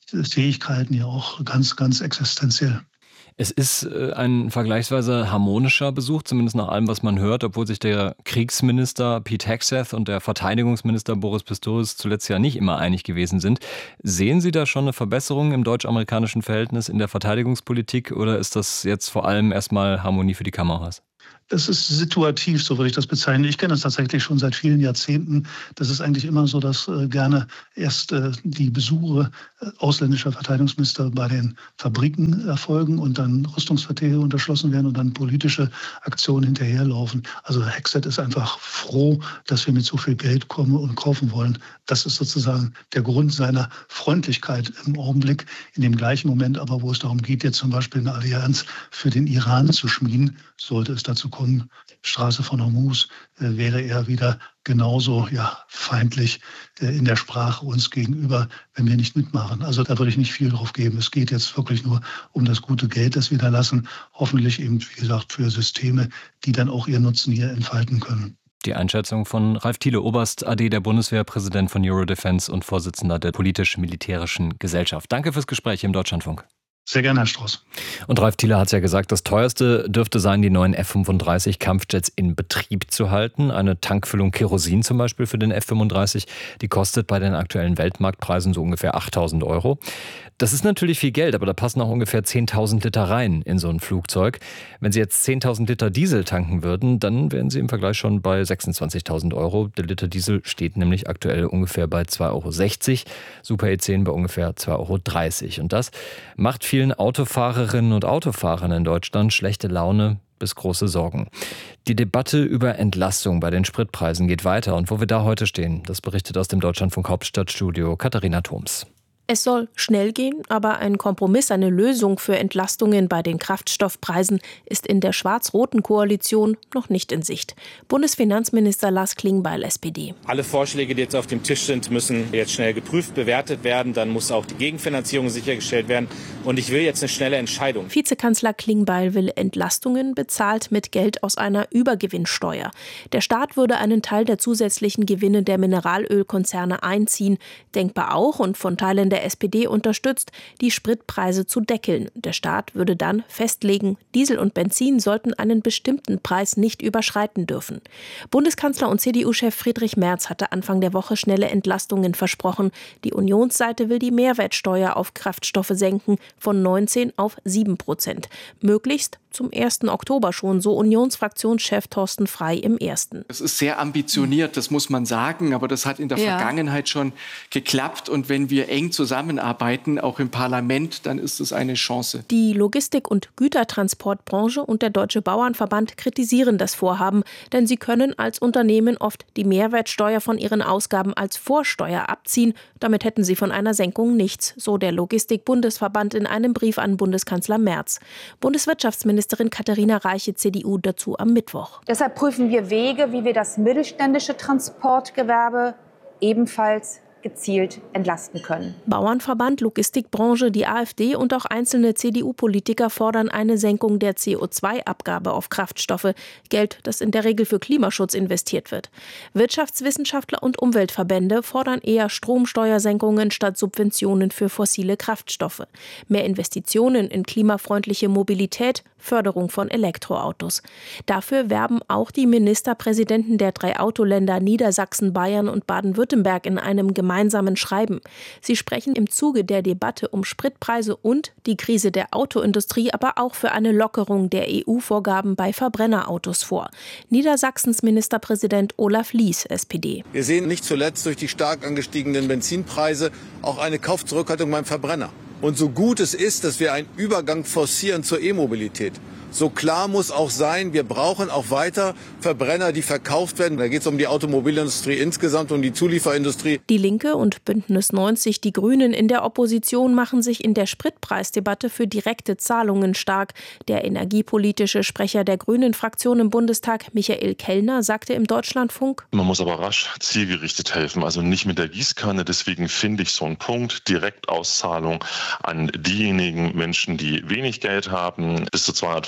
Fähigkeiten ja auch ganz, ganz existenziell. Es ist ein vergleichsweise harmonischer Besuch, zumindest nach allem, was man hört, obwohl sich der Kriegsminister Pete Hegseth und der Verteidigungsminister Boris Pistorius zuletzt ja nicht immer einig gewesen sind. Sehen Sie da schon eine Verbesserung im deutsch-amerikanischen Verhältnis in der Verteidigungspolitik oder ist das jetzt vor allem erstmal Harmonie für die Kameras? Das ist situativ, so würde ich das bezeichnen. Ich kenne das tatsächlich schon seit vielen Jahrzehnten. Das ist eigentlich immer so, dass äh, gerne erst äh, die Besuche äh, ausländischer Verteidigungsminister bei den Fabriken erfolgen und dann Rüstungsverträge unterschlossen werden und dann politische Aktionen hinterherlaufen. Also Hegseth ist einfach froh, dass wir mit so viel Geld kommen und kaufen wollen. Das ist sozusagen der Grund seiner Freundlichkeit im Augenblick. In dem gleichen Moment aber, wo es darum geht, jetzt zum Beispiel eine Allianz für den Iran zu schmieden, sollte es dazu kommen, Straße von Hormuz, äh, wäre er wieder genauso ja, feindlich äh, in der Sprache uns gegenüber, wenn wir nicht mitmachen. Also da würde ich nicht viel drauf geben. Es geht jetzt wirklich nur um das gute Geld, das wir da lassen. Hoffentlich eben, wie gesagt, für Systeme, die dann auch ihren Nutzen hier entfalten können. Die Einschätzung von Ralf Thiele, Oberst A D der Bundeswehr, Präsident von Eurodefense und Vorsitzender der politisch-militärischen Gesellschaft. Danke fürs Gespräch im Deutschlandfunk. Sehr gerne, Herr Strauß. Und Ralf Thiele hat es ja gesagt, das teuerste dürfte sein, die neuen F fünfunddreißig Kampfjets in Betrieb zu halten. Eine Tankfüllung Kerosin zum Beispiel für den F fünfunddreißig, die kostet bei den aktuellen Weltmarktpreisen so ungefähr achttausend Euro. Das ist natürlich viel Geld, aber da passen auch ungefähr zehntausend Liter rein in so ein Flugzeug. Wenn Sie jetzt zehntausend Liter Diesel tanken würden, dann wären Sie im Vergleich schon bei sechsundzwanzigtausend Euro. Der Liter Diesel steht nämlich aktuell ungefähr bei zwei Euro sechzig, Super E zehn bei ungefähr zwei Euro dreißig. Und das macht vielen Autofahrerinnen und Autofahrern in Deutschland schlechte Laune bis große Sorgen. Die Debatte über Entlastung bei den Spritpreisen geht weiter. Und wo wir da heute stehen, das berichtet aus dem Deutschlandfunk Hauptstadtstudio Katharina Thoms. Es soll schnell gehen, aber ein Kompromiss, eine Lösung für Entlastungen bei den Kraftstoffpreisen ist in der schwarz-roten Koalition noch nicht in Sicht. Bundesfinanzminister Lars Klingbeil, S P D. Alle Vorschläge, die jetzt auf dem Tisch sind, müssen jetzt schnell geprüft, bewertet werden. Dann muss auch die Gegenfinanzierung sichergestellt werden. Und ich will jetzt eine schnelle Entscheidung. Vizekanzler Klingbeil will Entlastungen bezahlt mit Geld aus einer Übergewinnsteuer. Der Staat würde einen Teil der zusätzlichen Gewinne der Mineralölkonzerne einziehen. Denkbar auch und von Teilen der der S P D unterstützt, die Spritpreise zu deckeln. Der Staat würde dann festlegen, Diesel und Benzin sollten einen bestimmten Preis nicht überschreiten dürfen. Bundeskanzler und C D U-Chef Friedrich Merz hatte Anfang der Woche schnelle Entlastungen versprochen. Die Unionsseite will die Mehrwertsteuer auf Kraftstoffe senken von neunzehn auf sieben Prozent. Möglichst zum ersten Oktober schon, so Unionsfraktionschef Thorsten Frey im Ersten. Es ist sehr ambitioniert, das muss man sagen, aber das hat in der ja. Vergangenheit schon geklappt. Und wenn wir eng zusammenarbeiten, auch im Parlament, dann ist es eine Chance. Die Logistik- und Gütertransportbranche und der Deutsche Bauernverband kritisieren das Vorhaben, denn sie können als Unternehmen oft die Mehrwertsteuer von ihren Ausgaben als Vorsteuer abziehen. Damit hätten sie von einer Senkung nichts, so der Logistik-Bundesverband in einem Brief an Bundeskanzler Merz. Bundeswirtschaftsministerin Katharina Reiche, C D U, dazu am Mittwoch. Deshalb prüfen wir Wege, wie wir das mittelständische Transportgewerbe ebenfalls gezielt entlasten können. Bauernverband, Logistikbranche, die AfD und auch einzelne C D U-Politiker fordern eine Senkung der C O zwei Abgabe auf Kraftstoffe, Geld, das in der Regel für Klimaschutz investiert wird. Wirtschaftswissenschaftler und Umweltverbände fordern eher Stromsteuersenkungen statt Subventionen für fossile Kraftstoffe. Mehr Investitionen in klimafreundliche Mobilität, Förderung von Elektroautos. Dafür werben auch die Ministerpräsidenten der drei Autoländer Niedersachsen, Bayern und Baden-Württemberg in einem gemeinsamen Schreiben. Sie sprechen im Zuge der Debatte um Spritpreise und die Krise der Autoindustrie aber auch für eine Lockerung der E U-Vorgaben bei Verbrennerautos vor. Niedersachsens Ministerpräsident Olaf Lies, S P D. Wir sehen nicht zuletzt durch die stark angestiegenen Benzinpreise auch eine Kaufzurückhaltung beim Verbrenner. Und so gut es ist, dass wir einen Übergang forcieren zur E-Mobilität, so klar muss auch sein, wir brauchen auch weiter Verbrenner, die verkauft werden. Da geht es um die Automobilindustrie insgesamt, um die Zulieferindustrie. Die Linke und Bündnis neunzig, die Grünen in der Opposition machen sich in der Spritpreisdebatte für direkte Zahlungen stark. Der energiepolitische Sprecher der Grünen-Fraktion im Bundestag, Michael Kellner, sagte im Deutschlandfunk: Man muss aber rasch zielgerichtet helfen, also nicht mit der Gießkanne. Deswegen finde ich so einen Punkt, Direktauszahlung an diejenigen Menschen, die wenig Geld haben, bis zu zweihundertfünfzig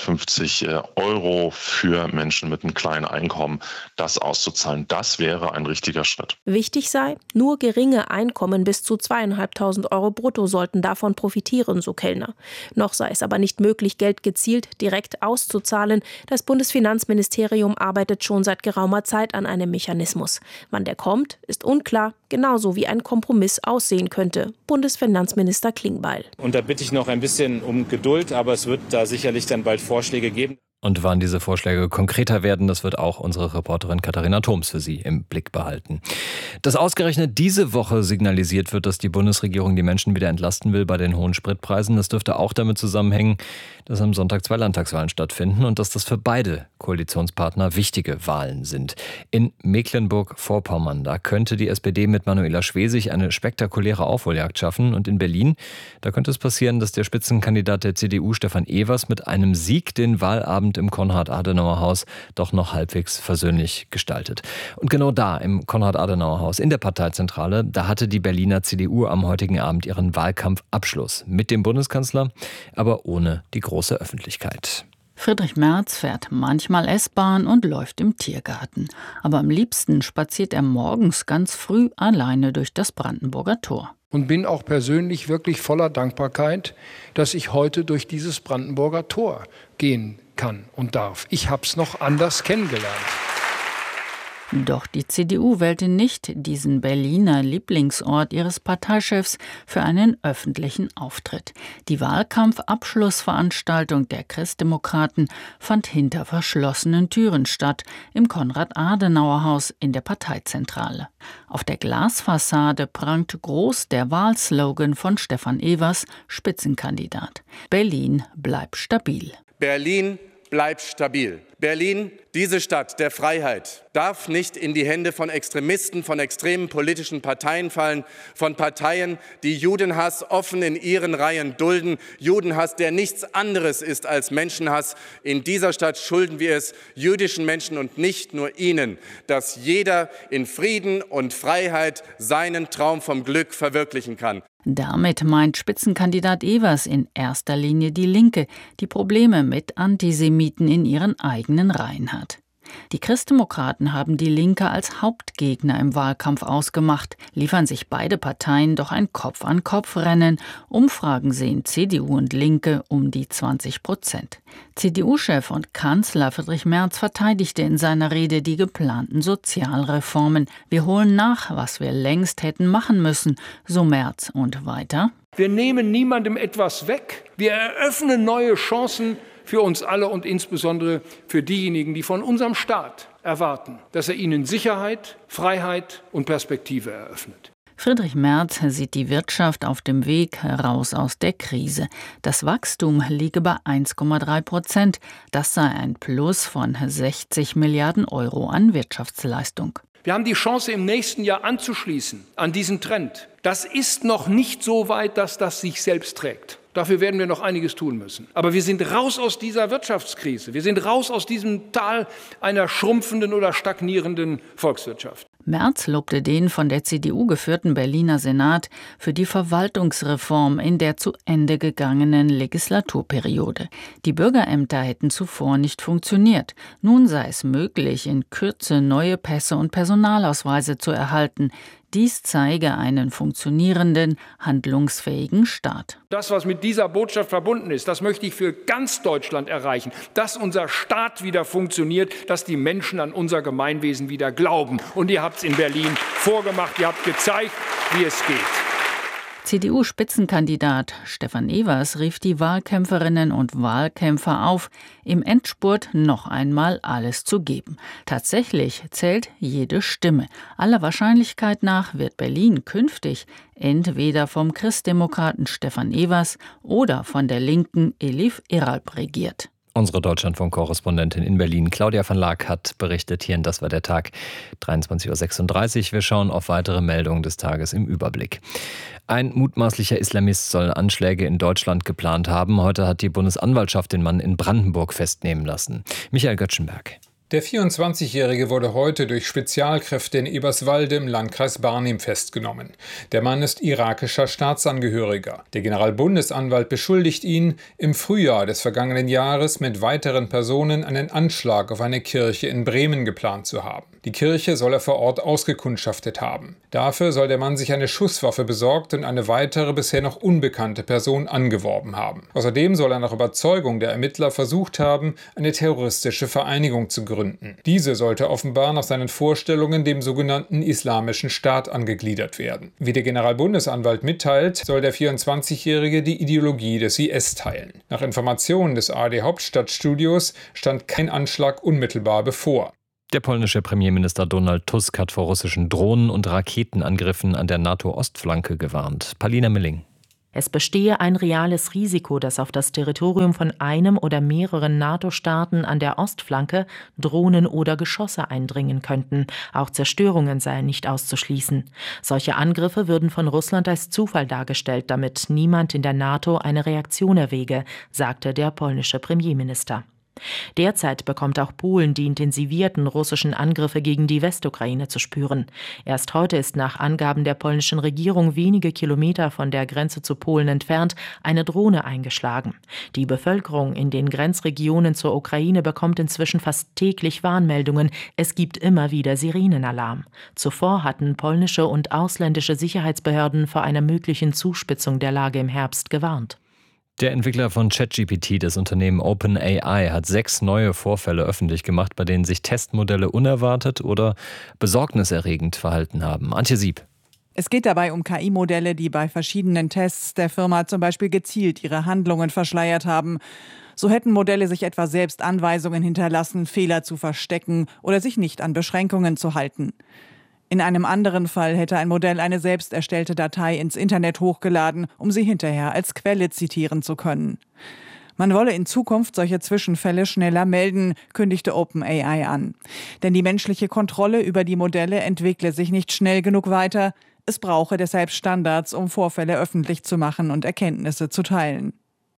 zweihundertfünfzig Euro für Menschen mit einem kleinen Einkommen, das auszuzahlen. Das wäre ein richtiger Schritt. Wichtig sei, nur geringe Einkommen bis zu zweitausendfünfhundert Euro brutto sollten davon profitieren, so Kellner. Noch sei es aber nicht möglich, Geld gezielt direkt auszuzahlen. Das Bundesfinanzministerium arbeitet schon seit geraumer Zeit an einem Mechanismus. Wann der kommt, ist unklar, genauso wie ein Kompromiss aussehen könnte. Bundesfinanzminister Klingbeil. Und da bitte ich noch ein bisschen um Geduld, aber es wird da sicherlich dann bald Vorschläge geben. Und wann diese Vorschläge konkreter werden, das wird auch unsere Reporterin Katharina Thoms für Sie im Blick behalten. Dass ausgerechnet diese Woche signalisiert wird, dass die Bundesregierung die Menschen wieder entlasten will bei den hohen Spritpreisen, das dürfte auch damit zusammenhängen, dass am Sonntag zwei Landtagswahlen stattfinden und dass das für beide Koalitionspartner wichtige Wahlen sind. In Mecklenburg-Vorpommern, da könnte die S P D mit Manuela Schwesig eine spektakuläre Aufholjagd schaffen. Und in Berlin, da könnte es passieren, dass der Spitzenkandidat der C D U, Stefan Evers, mit einem Sieg den Wahlabend im Konrad-Adenauer-Haus doch noch halbwegs versöhnlich gestaltet. Und genau da, im Konrad-Adenauer-Haus, in der Parteizentrale, da hatte die Berliner C D U am heutigen Abend ihren Wahlkampfabschluss mit dem Bundeskanzler, aber ohne die große Öffentlichkeit. Friedrich Merz fährt manchmal S-Bahn und läuft im Tiergarten. Aber am liebsten spaziert er morgens ganz früh alleine durch das Brandenburger Tor. Und bin auch persönlich wirklich voller Dankbarkeit, dass ich heute durch dieses Brandenburger Tor gehen kann und darf. Ich habe es noch anders kennengelernt. Doch die C D U wählte nicht diesen Berliner Lieblingsort ihres Parteichefs für einen öffentlichen Auftritt. Die Wahlkampfabschlussveranstaltung der Christdemokraten fand hinter verschlossenen Türen statt, im Konrad-Adenauer-Haus in der Parteizentrale. Auf der Glasfassade prangt groß der Wahlslogan von Stefan Evers, Spitzenkandidat: Berlin bleibt stabil. Berlin bleibt stabil. Berlin, diese Stadt der Freiheit, darf nicht in die Hände von Extremisten, von extremen politischen Parteien fallen, von Parteien, die Judenhass offen in ihren Reihen dulden. Judenhass, der nichts anderes ist als Menschenhass. In dieser Stadt schulden wir es jüdischen Menschen und nicht nur ihnen, dass jeder in Frieden und Freiheit seinen Traum vom Glück verwirklichen kann. Damit meint Spitzenkandidat Evers in erster Linie die Linke, die Probleme mit Antisemiten in ihren eigenen Reihen hat. Die Christdemokraten haben die Linke als Hauptgegner im Wahlkampf ausgemacht, liefern sich beide Parteien doch ein Kopf-an-Kopf-Rennen. Umfragen sehen C D U und Linke um die zwanzig Prozent. C D U-Chef und Kanzler Friedrich Merz verteidigte in seiner Rede die geplanten Sozialreformen. Wir holen nach, was wir längst hätten machen müssen, so Merz. Und weiter: Wir nehmen niemandem etwas weg. Wir eröffnen neue Chancen für uns alle und insbesondere für diejenigen, die von unserem Staat erwarten, dass er ihnen Sicherheit, Freiheit und Perspektive eröffnet. Friedrich Merz sieht die Wirtschaft auf dem Weg heraus aus der Krise. Das Wachstum liege bei eins Komma drei Prozent. Das sei ein Plus von sechzig Milliarden Euro an Wirtschaftsleistung. Wir haben die Chance, im nächsten Jahr anzuschließen an diesen Trend. Das ist noch nicht so weit, dass das sich selbst trägt. Dafür werden wir noch einiges tun müssen. Aber wir sind raus aus dieser Wirtschaftskrise. Wir sind raus aus diesem Tal einer schrumpfenden oder stagnierenden Volkswirtschaft. Merz lobte den von der C D U geführten Berliner Senat für die Verwaltungsreform in der zu Ende gegangenen Legislaturperiode. Die Bürgerämter hätten zuvor nicht funktioniert. Nun sei es möglich, in Kürze neue Pässe und Personalausweise zu erhalten. Dies zeige einen funktionierenden, handlungsfähigen Staat. Das, was mit dieser Botschaft verbunden ist, das möchte ich für ganz Deutschland erreichen. Dass unser Staat wieder funktioniert, dass die Menschen an unser Gemeinwesen wieder glauben. Und ihr habt es in Berlin vorgemacht, ihr habt gezeigt, wie es geht. C D U-Spitzenkandidat Stefan Evers rief die Wahlkämpferinnen und Wahlkämpfer auf, im Endspurt noch einmal alles zu geben. Tatsächlich zählt jede Stimme. Aller Wahrscheinlichkeit nach wird Berlin künftig entweder vom Christdemokraten Stefan Evers oder von der Linken Elif Eralp regiert. Unsere Deutschlandfunk-Korrespondentin in Berlin, Claudia van Laak, hat berichtet hier in Das war der Tag, dreiundzwanzig Uhr sechsunddreißig. Wir schauen auf weitere Meldungen des Tages im Überblick. Ein mutmaßlicher Islamist soll Anschläge in Deutschland geplant haben. Heute hat die Bundesanwaltschaft den Mann in Brandenburg festnehmen lassen. Michael Göttschenberg. Der vierundzwanzigjährige wurde heute durch Spezialkräfte in Eberswalde im Landkreis Barnim festgenommen. Der Mann ist irakischer Staatsangehöriger. Der Generalbundesanwalt beschuldigt ihn, im Frühjahr des vergangenen Jahres mit weiteren Personen einen Anschlag auf eine Kirche in Bremen geplant zu haben. Die Kirche soll er vor Ort ausgekundschaftet haben. Dafür soll der Mann sich eine Schusswaffe besorgt und eine weitere, bisher noch unbekannte Person angeworben haben. Außerdem soll er nach Überzeugung der Ermittler versucht haben, eine terroristische Vereinigung zu gründen. Diese sollte offenbar nach seinen Vorstellungen dem sogenannten Islamischen Staat angegliedert werden. Wie der Generalbundesanwalt mitteilt, soll der vierundzwanzigjährige die Ideologie des I S teilen. Nach Informationen des A R D Hauptstadtstudios stand kein Anschlag unmittelbar bevor. Der polnische Premierminister Donald Tusk hat vor russischen Drohnen- und Raketenangriffen an der NATO-Ostflanke gewarnt. Palina Milling. Es bestehe ein reales Risiko, dass auf das Territorium von einem oder mehreren NATO-Staaten an der Ostflanke Drohnen oder Geschosse eindringen könnten. Auch Zerstörungen seien nicht auszuschließen. Solche Angriffe würden von Russland als Zufall dargestellt, damit niemand in der NATO eine Reaktion erwäge, sagte der polnische Premierminister. Derzeit bekommt auch Polen die intensivierten russischen Angriffe gegen die Westukraine zu spüren. Erst heute ist nach Angaben der polnischen Regierung wenige Kilometer von der Grenze zu Polen entfernt eine Drohne eingeschlagen. Die Bevölkerung in den Grenzregionen zur Ukraine bekommt inzwischen fast täglich Warnmeldungen. Es gibt immer wieder Sirenenalarm. Zuvor hatten polnische und ausländische Sicherheitsbehörden vor einer möglichen Zuspitzung der Lage im Herbst gewarnt. Der Entwickler von ChatGPT, das Unternehmen OpenAI, hat sechs neue Vorfälle öffentlich gemacht, bei denen sich Testmodelle unerwartet oder besorgniserregend verhalten haben. Antje Sieb. Es geht dabei um K I-Modelle, die bei verschiedenen Tests der Firma zum Beispiel gezielt ihre Handlungen verschleiert haben. So hätten Modelle sich etwa selbst Anweisungen hinterlassen, Fehler zu verstecken oder sich nicht an Beschränkungen zu halten. In einem anderen Fall hätte ein Modell eine selbst erstellte Datei ins Internet hochgeladen, um sie hinterher als Quelle zitieren zu können. Man wolle in Zukunft solche Zwischenfälle schneller melden, kündigte OpenAI an. Denn die menschliche Kontrolle über die Modelle entwickle sich nicht schnell genug weiter. Es brauche deshalb Standards, um Vorfälle öffentlich zu machen und Erkenntnisse zu teilen.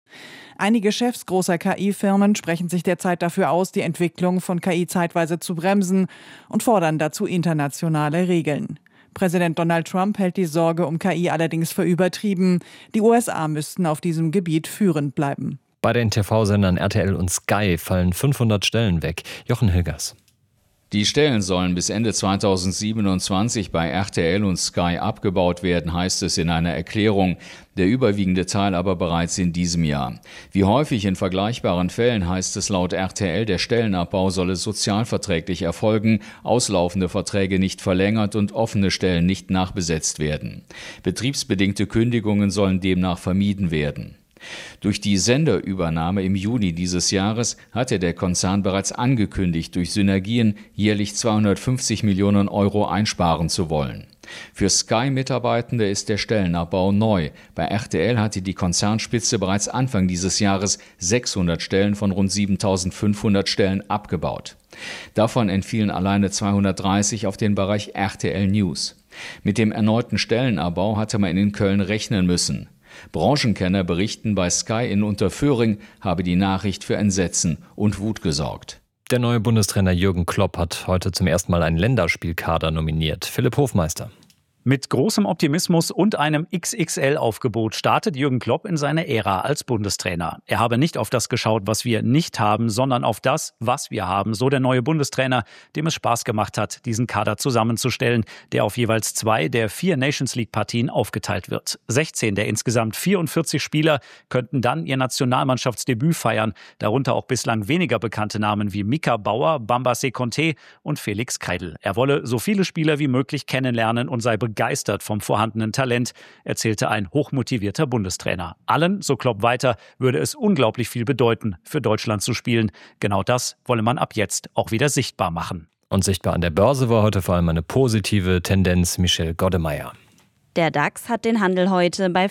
Einige Chefs großer K I-Firmen sprechen sich derzeit dafür aus, die Entwicklung von K I zeitweise zu bremsen und fordern dazu internationale Regeln. Präsident Donald Trump hält die Sorge um K I allerdings für übertrieben. Die U S A müssten auf diesem Gebiet führend bleiben. Bei den T V-Sendern R T L und Sky fallen fünfhundert Stellen weg. Jochen Hilgers. Die Stellen sollen bis Ende zweitausendsiebenundzwanzig bei R T L und Sky abgebaut werden, heißt es in einer Erklärung. Der überwiegende Teil aber bereits in diesem Jahr. Wie häufig in vergleichbaren Fällen heißt es laut R T L, der Stellenabbau solle sozialverträglich erfolgen, auslaufende Verträge nicht verlängert und offene Stellen nicht nachbesetzt werden. Betriebsbedingte Kündigungen sollen demnach vermieden werden. Durch die Senderübernahme im Juni dieses Jahres hatte der Konzern bereits angekündigt, durch Synergien jährlich zweihundertfünfzig Millionen Euro einsparen zu wollen. Für Sky-Mitarbeitende ist der Stellenabbau neu. Bei R T L hatte die Konzernspitze bereits Anfang dieses Jahres sechshundert Stellen von rund siebentausendfünfhundert Stellen abgebaut. Davon entfielen alleine zweihundertdreißig auf den Bereich R T L News. Mit dem erneuten Stellenabbau hatte man in Köln rechnen müssen. Branchenkenner berichten, bei Sky in Unterföhring habe die Nachricht für Entsetzen und Wut gesorgt. Der neue Bundestrainer Jürgen Klopp hat heute zum ersten Mal einen Länderspielkader nominiert. Philipp Hofmeister. Mit großem Optimismus und einem X X L-Aufgebot startet Jürgen Klopp in seine Ära als Bundestrainer. Er habe nicht auf das geschaut, was wir nicht haben, sondern auf das, was wir haben, so der neue Bundestrainer, dem es Spaß gemacht hat, diesen Kader zusammenzustellen, der auf jeweils zwei der vier Nations-League-Partien aufgeteilt wird. sechzehn der insgesamt vierundvierzig Spieler könnten dann ihr Nationalmannschaftsdebüt feiern, darunter auch bislang weniger bekannte Namen wie Mika Bauer, Bamba Sekonte und Felix Kreidl. Er wolle so viele Spieler wie möglich kennenlernen und sei begeistert vom vorhandenen Talent, erzählte ein hochmotivierter Bundestrainer. Allen, so Klopp weiter, würde es unglaublich viel bedeuten, für Deutschland zu spielen. Genau das wolle man ab jetzt auch wieder sichtbar machen. Und sichtbar an der Börse war heute vor allem eine positive Tendenz. Michel Goddemeyer. Der DAX hat den Handel heute bei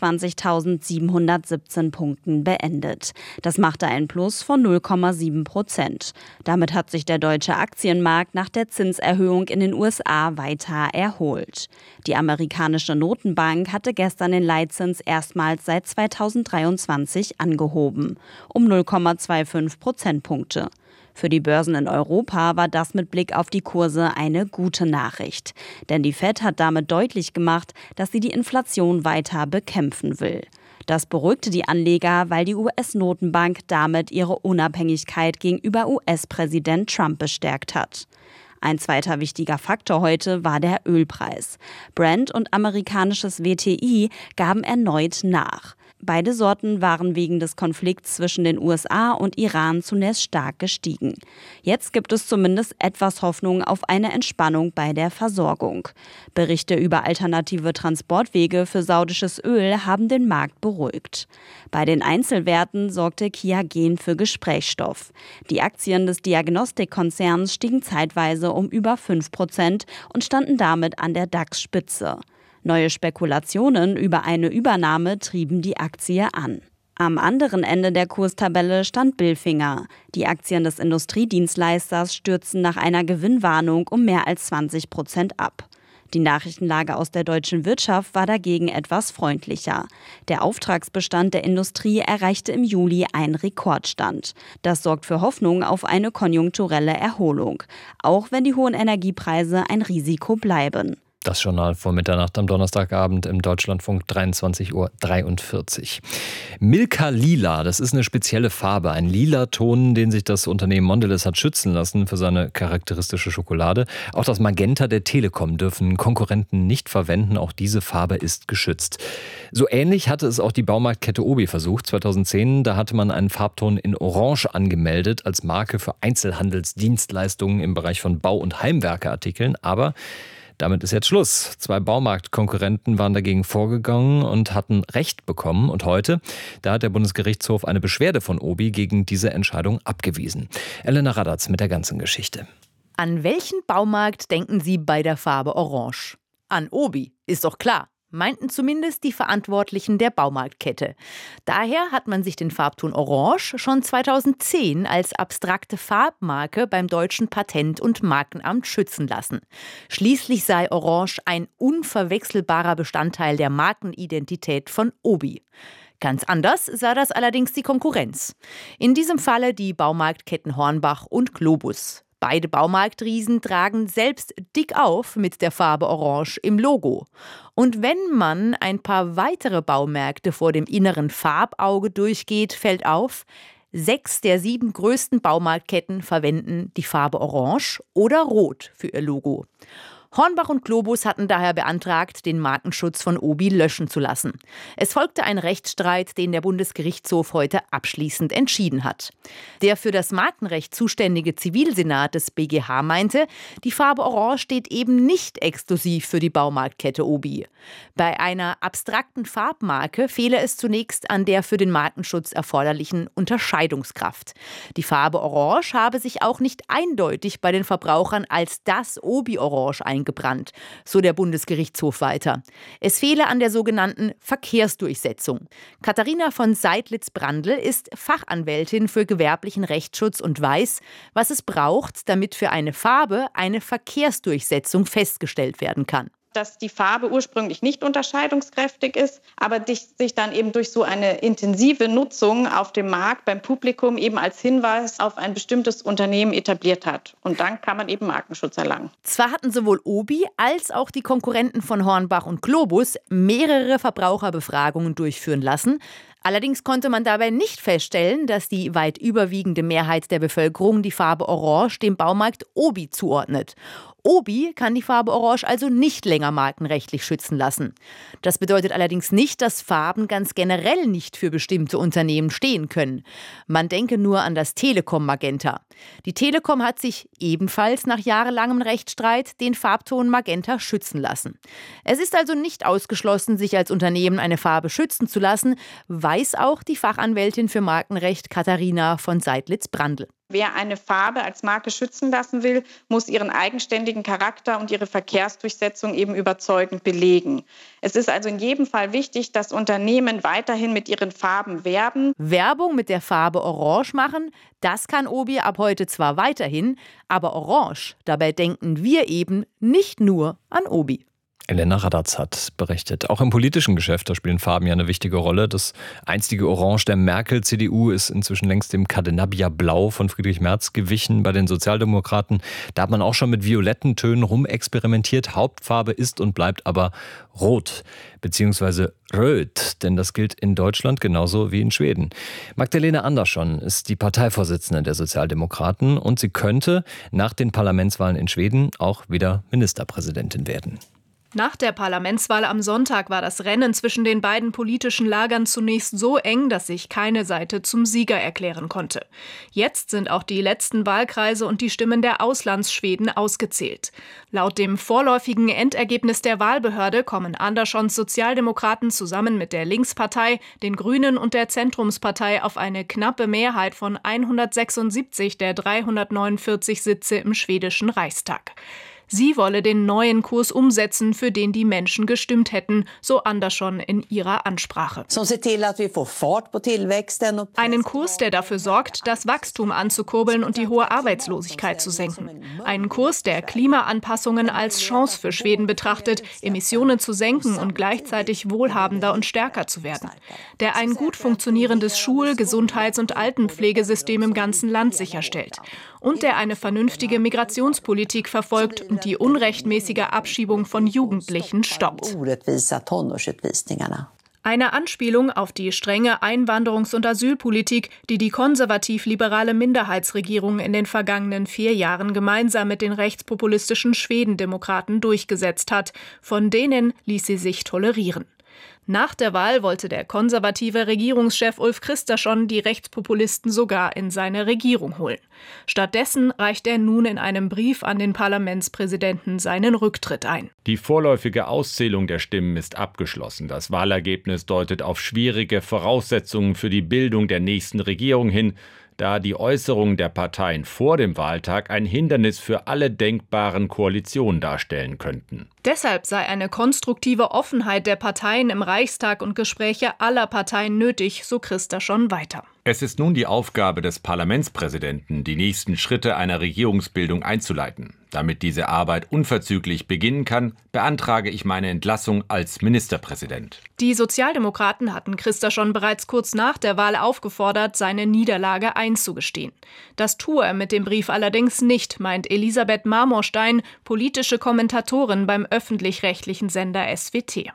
fünfundzwanzigtausendsiebenhundertsiebzehn Punkten beendet. Das machte ein Plus von null Komma sieben Prozent. Damit hat sich der deutsche Aktienmarkt nach der Zinserhöhung in den U S A weiter erholt. Die amerikanische Notenbank hatte gestern den Leitzins erstmals seit zweitausenddreiundzwanzig angehoben, um null Komma fünfundzwanzig Prozentpunkte. Für die Börsen in Europa war das mit Blick auf die Kurse eine gute Nachricht. Denn die Fed hat damit deutlich gemacht, dass sie die Inflation weiter bekämpfen will. Das beruhigte die Anleger, weil die U S-Notenbank damit ihre Unabhängigkeit gegenüber U S-Präsident Trump bestärkt hat. Ein zweiter wichtiger Faktor heute war der Ölpreis. Brent und amerikanisches W T I gaben erneut nach. Beide Sorten waren wegen des Konflikts zwischen den U S A und Iran zunächst stark gestiegen. Jetzt gibt es zumindest etwas Hoffnung auf eine Entspannung bei der Versorgung. Berichte über alternative Transportwege für saudisches Öl haben den Markt beruhigt. Bei den Einzelwerten sorgte Qiagen für Gesprächsstoff. Die Aktien des Diagnostikkonzerns stiegen zeitweise um über fünf Prozent und standen damit an der DAX-Spitze. Neue Spekulationen über eine Übernahme trieben die Aktie an. Am anderen Ende der Kurstabelle stand Bilfinger. Die Aktien des Industriedienstleisters stürzten nach einer Gewinnwarnung um mehr als zwanzig Prozent ab. Die Nachrichtenlage aus der deutschen Wirtschaft war dagegen etwas freundlicher. Der Auftragsbestand der Industrie erreichte im Juli einen Rekordstand. Das sorgt für Hoffnung auf eine konjunkturelle Erholung, auch wenn die hohen Energiepreise ein Risiko bleiben. Das Journal vor Mitternacht am Donnerstagabend im Deutschlandfunk dreiundzwanzig Uhr dreiundvierzig. Milka Lila, das ist eine spezielle Farbe, ein lila Ton, den sich das Unternehmen Mondelez hat schützen lassen für seine charakteristische Schokolade. Auch das Magenta der Telekom dürfen Konkurrenten nicht verwenden, auch diese Farbe ist geschützt. So ähnlich hatte es auch die Baumarktkette Obi versucht. zweitausendzehn, da hatte man einen Farbton in Orange angemeldet als Marke für Einzelhandelsdienstleistungen im Bereich von Bau- und Heimwerkeartikeln, aber damit ist jetzt Schluss. Zwei Baumarktkonkurrenten waren dagegen vorgegangen und hatten Recht bekommen. Und heute, da hat der Bundesgerichtshof eine Beschwerde von Obi gegen diese Entscheidung abgewiesen. Elena Radatz mit der ganzen Geschichte. An welchen Baumarkt denken Sie bei der Farbe Orange? An Obi, ist doch klar. Meinten zumindest die Verantwortlichen der Baumarktkette. Daher hat man sich den Farbton Orange schon zweitausendzehn als abstrakte Farbmarke beim Deutschen Patent- und Markenamt schützen lassen. Schließlich sei Orange ein unverwechselbarer Bestandteil der Markenidentität von Obi. Ganz anders sah das allerdings die Konkurrenz. In diesem Falle die Baumarktketten Hornbach und Globus. Beide Baumarktriesen tragen selbst dick auf mit der Farbe Orange im Logo. Und wenn man ein paar weitere Baumärkte vor dem inneren Farbauge durchgeht, fällt auf, sechs der sieben größten Baumarktketten verwenden die Farbe Orange oder Rot für ihr Logo. Hornbach und Globus hatten daher beantragt, den Markenschutz von Obi löschen zu lassen. Es folgte ein Rechtsstreit, den der Bundesgerichtshof heute abschließend entschieden hat. Der für das Markenrecht zuständige Zivilsenat des B G H meinte, die Farbe Orange steht eben nicht exklusiv für die Baumarktkette Obi. Bei einer abstrakten Farbmarke fehle es zunächst an der für den Markenschutz erforderlichen Unterscheidungskraft. Die Farbe Orange habe sich auch nicht eindeutig bei den Verbrauchern als das Obi-Orange eingestellt. Gebrannt, so der Bundesgerichtshof weiter. Es fehle an der sogenannten Verkehrsdurchsetzung. Katharina von Seidlitz-Brandl ist Fachanwältin für gewerblichen Rechtsschutz und weiß, was es braucht, damit für eine Farbe eine Verkehrsdurchsetzung festgestellt werden kann. Dass die Farbe ursprünglich nicht unterscheidungskräftig ist, aber sich dann eben durch so eine intensive Nutzung auf dem Markt beim Publikum eben als Hinweis auf ein bestimmtes Unternehmen etabliert hat. Und dann kann man eben Markenschutz erlangen. Zwar hatten sowohl Obi als auch die Konkurrenten von Hornbach und Globus mehrere Verbraucherbefragungen durchführen lassen. Allerdings konnte man dabei nicht feststellen, dass die weit überwiegende Mehrheit der Bevölkerung die Farbe Orange dem Baumarkt Obi zuordnet. Obi kann die Farbe Orange also nicht länger markenrechtlich schützen lassen. Das bedeutet allerdings nicht, dass Farben ganz generell nicht für bestimmte Unternehmen stehen können. Man denke nur an das Telekom Magenta. Die Telekom hat sich ebenfalls nach jahrelangem Rechtsstreit den Farbton Magenta schützen lassen. Es ist also nicht ausgeschlossen, sich als Unternehmen eine Farbe schützen zu lassen, weiß auch die Fachanwältin für Markenrecht Katharina von Seidlitz-Brandl. Wer eine Farbe als Marke schützen lassen will, muss ihren eigenständigen Charakter und ihre Verkehrsdurchsetzung eben überzeugend belegen. Es ist also in jedem Fall wichtig, dass Unternehmen weiterhin mit ihren Farben werben. Werbung mit der Farbe Orange machen, das kann Obi ab heute zwar weiterhin, aber Orange, dabei denken wir eben nicht nur an Obi. Elena Radatz hat berichtet. Auch im politischen Geschäft, da spielen Farben ja eine wichtige Rolle. Das einstige Orange der Merkel-C D U ist inzwischen längst dem Cadenabia-Blau von Friedrich Merz gewichen. Bei den Sozialdemokraten, da hat man auch schon mit violetten Tönen rumexperimentiert. Hauptfarbe ist und bleibt aber rot, beziehungsweise röt, denn das gilt in Deutschland genauso wie in Schweden. Magdalena Andersson ist die Parteivorsitzende der Sozialdemokraten und sie könnte nach den Parlamentswahlen in Schweden auch wieder Ministerpräsidentin werden. Nach der Parlamentswahl am Sonntag war das Rennen zwischen den beiden politischen Lagern zunächst so eng, dass sich keine Seite zum Sieger erklären konnte. Jetzt sind auch die letzten Wahlkreise und die Stimmen der Auslandsschweden ausgezählt. Laut dem vorläufigen Endergebnis der Wahlbehörde kommen Anderssons Sozialdemokraten zusammen mit der Linkspartei, den Grünen und der Zentrumspartei auf eine knappe Mehrheit von hundertsechsundsiebzig der dreihundertneunundvierzig Sitze im schwedischen Reichstag. Sie wolle den neuen Kurs umsetzen, für den die Menschen gestimmt hätten, so Andersson in ihrer Ansprache. Einen Kurs, der dafür sorgt, das Wachstum anzukurbeln und die hohe Arbeitslosigkeit zu senken. Einen Kurs, der Klimaanpassungen als Chance für Schweden betrachtet, Emissionen zu senken und gleichzeitig wohlhabender und stärker zu werden. Der ein gut funktionierendes Schul-, Gesundheits- und Altenpflegesystem im ganzen Land sicherstellt. Und der eine vernünftige Migrationspolitik verfolgt und die unrechtmäßige Abschiebung von Jugendlichen stoppt. Eine Anspielung auf die strenge Einwanderungs- und Asylpolitik, die die konservativ-liberale Minderheitsregierung in den vergangenen vier Jahren gemeinsam mit den rechtspopulistischen Schwedendemokraten durchgesetzt hat. Von denen ließ sie sich tolerieren. Nach der Wahl wollte der konservative Regierungschef Ulf Kristersson die Rechtspopulisten sogar in seine Regierung holen. Stattdessen reicht er nun in einem Brief an den Parlamentspräsidenten seinen Rücktritt ein. Die vorläufige Auszählung der Stimmen ist abgeschlossen. Das Wahlergebnis deutet auf schwierige Voraussetzungen für die Bildung der nächsten Regierung hin, da die Äußerungen der Parteien vor dem Wahltag ein Hindernis für alle denkbaren Koalitionen darstellen könnten. Deshalb sei eine konstruktive Offenheit der Parteien im Reichstag und Gespräche aller Parteien nötig, so Kristersson weiter. Es ist nun die Aufgabe des Parlamentspräsidenten, die nächsten Schritte einer Regierungsbildung einzuleiten. Damit diese Arbeit unverzüglich beginnen kann, beantrage ich meine Entlassung als Ministerpräsident. Die Sozialdemokraten hatten Kristersson bereits kurz nach der Wahl aufgefordert, seine Niederlage einzugestehen. Das tue er mit dem Brief allerdings nicht, meint Elisabeth Marmorstein, politische Kommentatorin beim öffentlich-rechtlichen Sender S W T.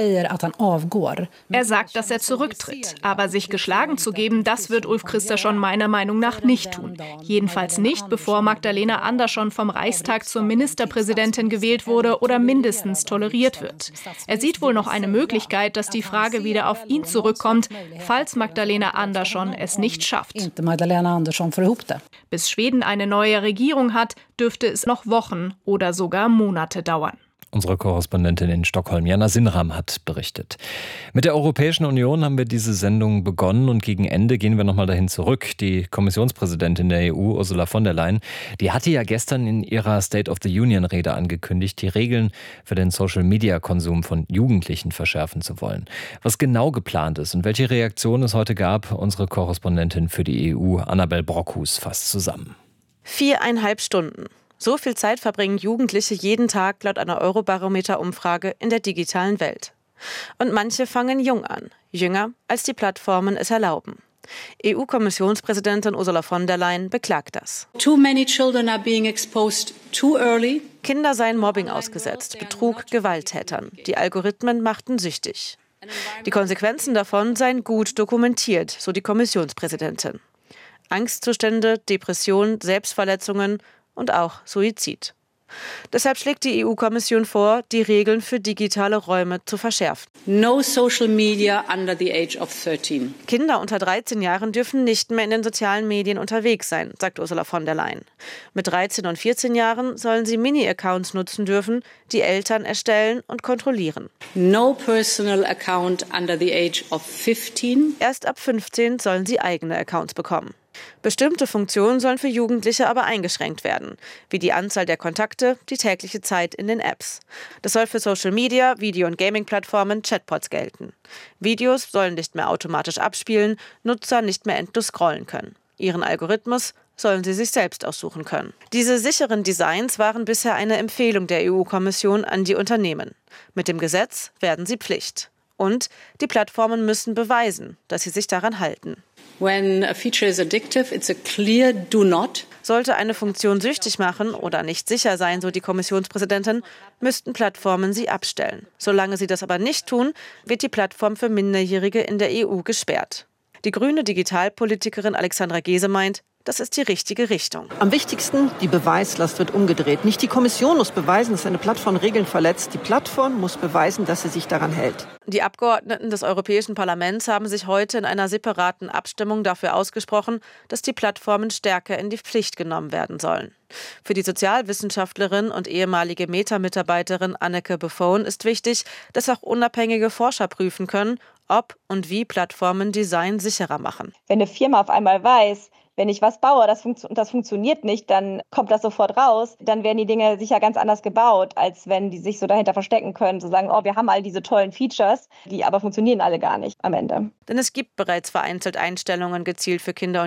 Er sagt, dass er zurücktritt, aber sich geschlagen zu geben, das wird Ulf Kristersson meiner Meinung nach nicht tun. Jedenfalls nicht, bevor Magdalena Andersson vom Reichstag zur Ministerpräsidentin gewählt wurde oder mindestens toleriert wird. Er sieht wohl noch eine Möglichkeit, dass die Frage wieder auf ihn zurückkommt, falls Magdalena Andersson es nicht schafft. Bis Schweden eine neue Regierung hat, dürfte es noch Wochen oder sogar Monate dauern. Unsere Korrespondentin in Stockholm, Jana Sinram, hat berichtet. Mit der Europäischen Union haben wir diese Sendung begonnen und gegen Ende gehen wir nochmal dahin zurück. Die Kommissionspräsidentin der E U, Ursula von der Leyen, die hatte ja gestern in ihrer State of the Union-Rede angekündigt, die Regeln für den Social-Media-Konsum von Jugendlichen verschärfen zu wollen. Was genau geplant ist und welche Reaktionen es heute gab, unsere Korrespondentin für die E U, Annabel Brockhus, fasst zusammen. Viereinhalb Stunden. So viel Zeit verbringen Jugendliche jeden Tag laut einer Eurobarometer-Umfrage in der digitalen Welt. Und manche fangen jung an, jünger, als die Plattformen es erlauben. E U-Kommissionspräsidentin Ursula von der Leyen beklagt das. Too many children are being exposed too early. Kinder seien Mobbing ausgesetzt, Betrug, Gewalttätern. Die Algorithmen machten süchtig. Die Konsequenzen davon seien gut dokumentiert, so die Kommissionspräsidentin. Angstzustände, Depression, Selbstverletzungen und auch Suizid. Deshalb schlägt die E U-Kommission vor, die Regeln für digitale Räume zu verschärfen. No social media under the age of thirteen. Kinder unter dreizehn Jahren dürfen nicht mehr in den sozialen Medien unterwegs sein, sagt Ursula von der Leyen. Mit dreizehn und vierzehn Jahren sollen sie Mini-Accounts nutzen dürfen, die Eltern erstellen und kontrollieren. No personal account under the age of fifteen. Erst ab fünfzehn sollen sie eigene Accounts bekommen. Bestimmte Funktionen sollen für Jugendliche aber eingeschränkt werden, wie die Anzahl der Kontakte, die tägliche Zeit in den Apps. Das soll für Social Media, Video- und Gaming-Plattformen, Chatbots gelten. Videos sollen nicht mehr automatisch abspielen, Nutzer nicht mehr endlos scrollen können. Ihren Algorithmus sollen sie sich selbst aussuchen können. Diese sicheren Designs waren bisher eine Empfehlung der E U-Kommission an die Unternehmen. Mit dem Gesetz werden sie Pflicht. Und die Plattformen müssen beweisen, dass sie sich daran halten. When a feature is addictive, it's a clear do not. Sollte eine Funktion süchtig machen oder nicht sicher sein, so die Kommissionspräsidentin, müssten Plattformen sie abstellen. Solange sie das aber nicht tun, wird die Plattform für Minderjährige in der E U gesperrt. Die grüne Digitalpolitikerin Alexandra Gese meint, das ist die richtige Richtung. Am wichtigsten, die Beweislast wird umgedreht. Nicht die Kommission muss beweisen, dass eine Plattform Regeln verletzt. Die Plattform muss beweisen, dass sie sich daran hält. Die Abgeordneten des Europäischen Parlaments haben sich heute in einer separaten Abstimmung dafür ausgesprochen, dass die Plattformen stärker in die Pflicht genommen werden sollen. Für die Sozialwissenschaftlerin und ehemalige Meta-Mitarbeiterin Anneke Buffon ist wichtig, dass auch unabhängige Forscher prüfen können, ob und wie Plattformen Design sicherer machen. Wenn eine Firma auf einmal weiß, wenn ich was baue, das, funkt- das funktioniert nicht, dann kommt das sofort raus. Dann werden die Dinge sicher ganz anders gebaut, als wenn die sich so dahinter verstecken können, zu sagen, oh, wir haben all diese tollen Features, die aber funktionieren alle gar nicht am Ende. Denn es gibt bereits vereinzelt Einstellungen gezielt für Kinder und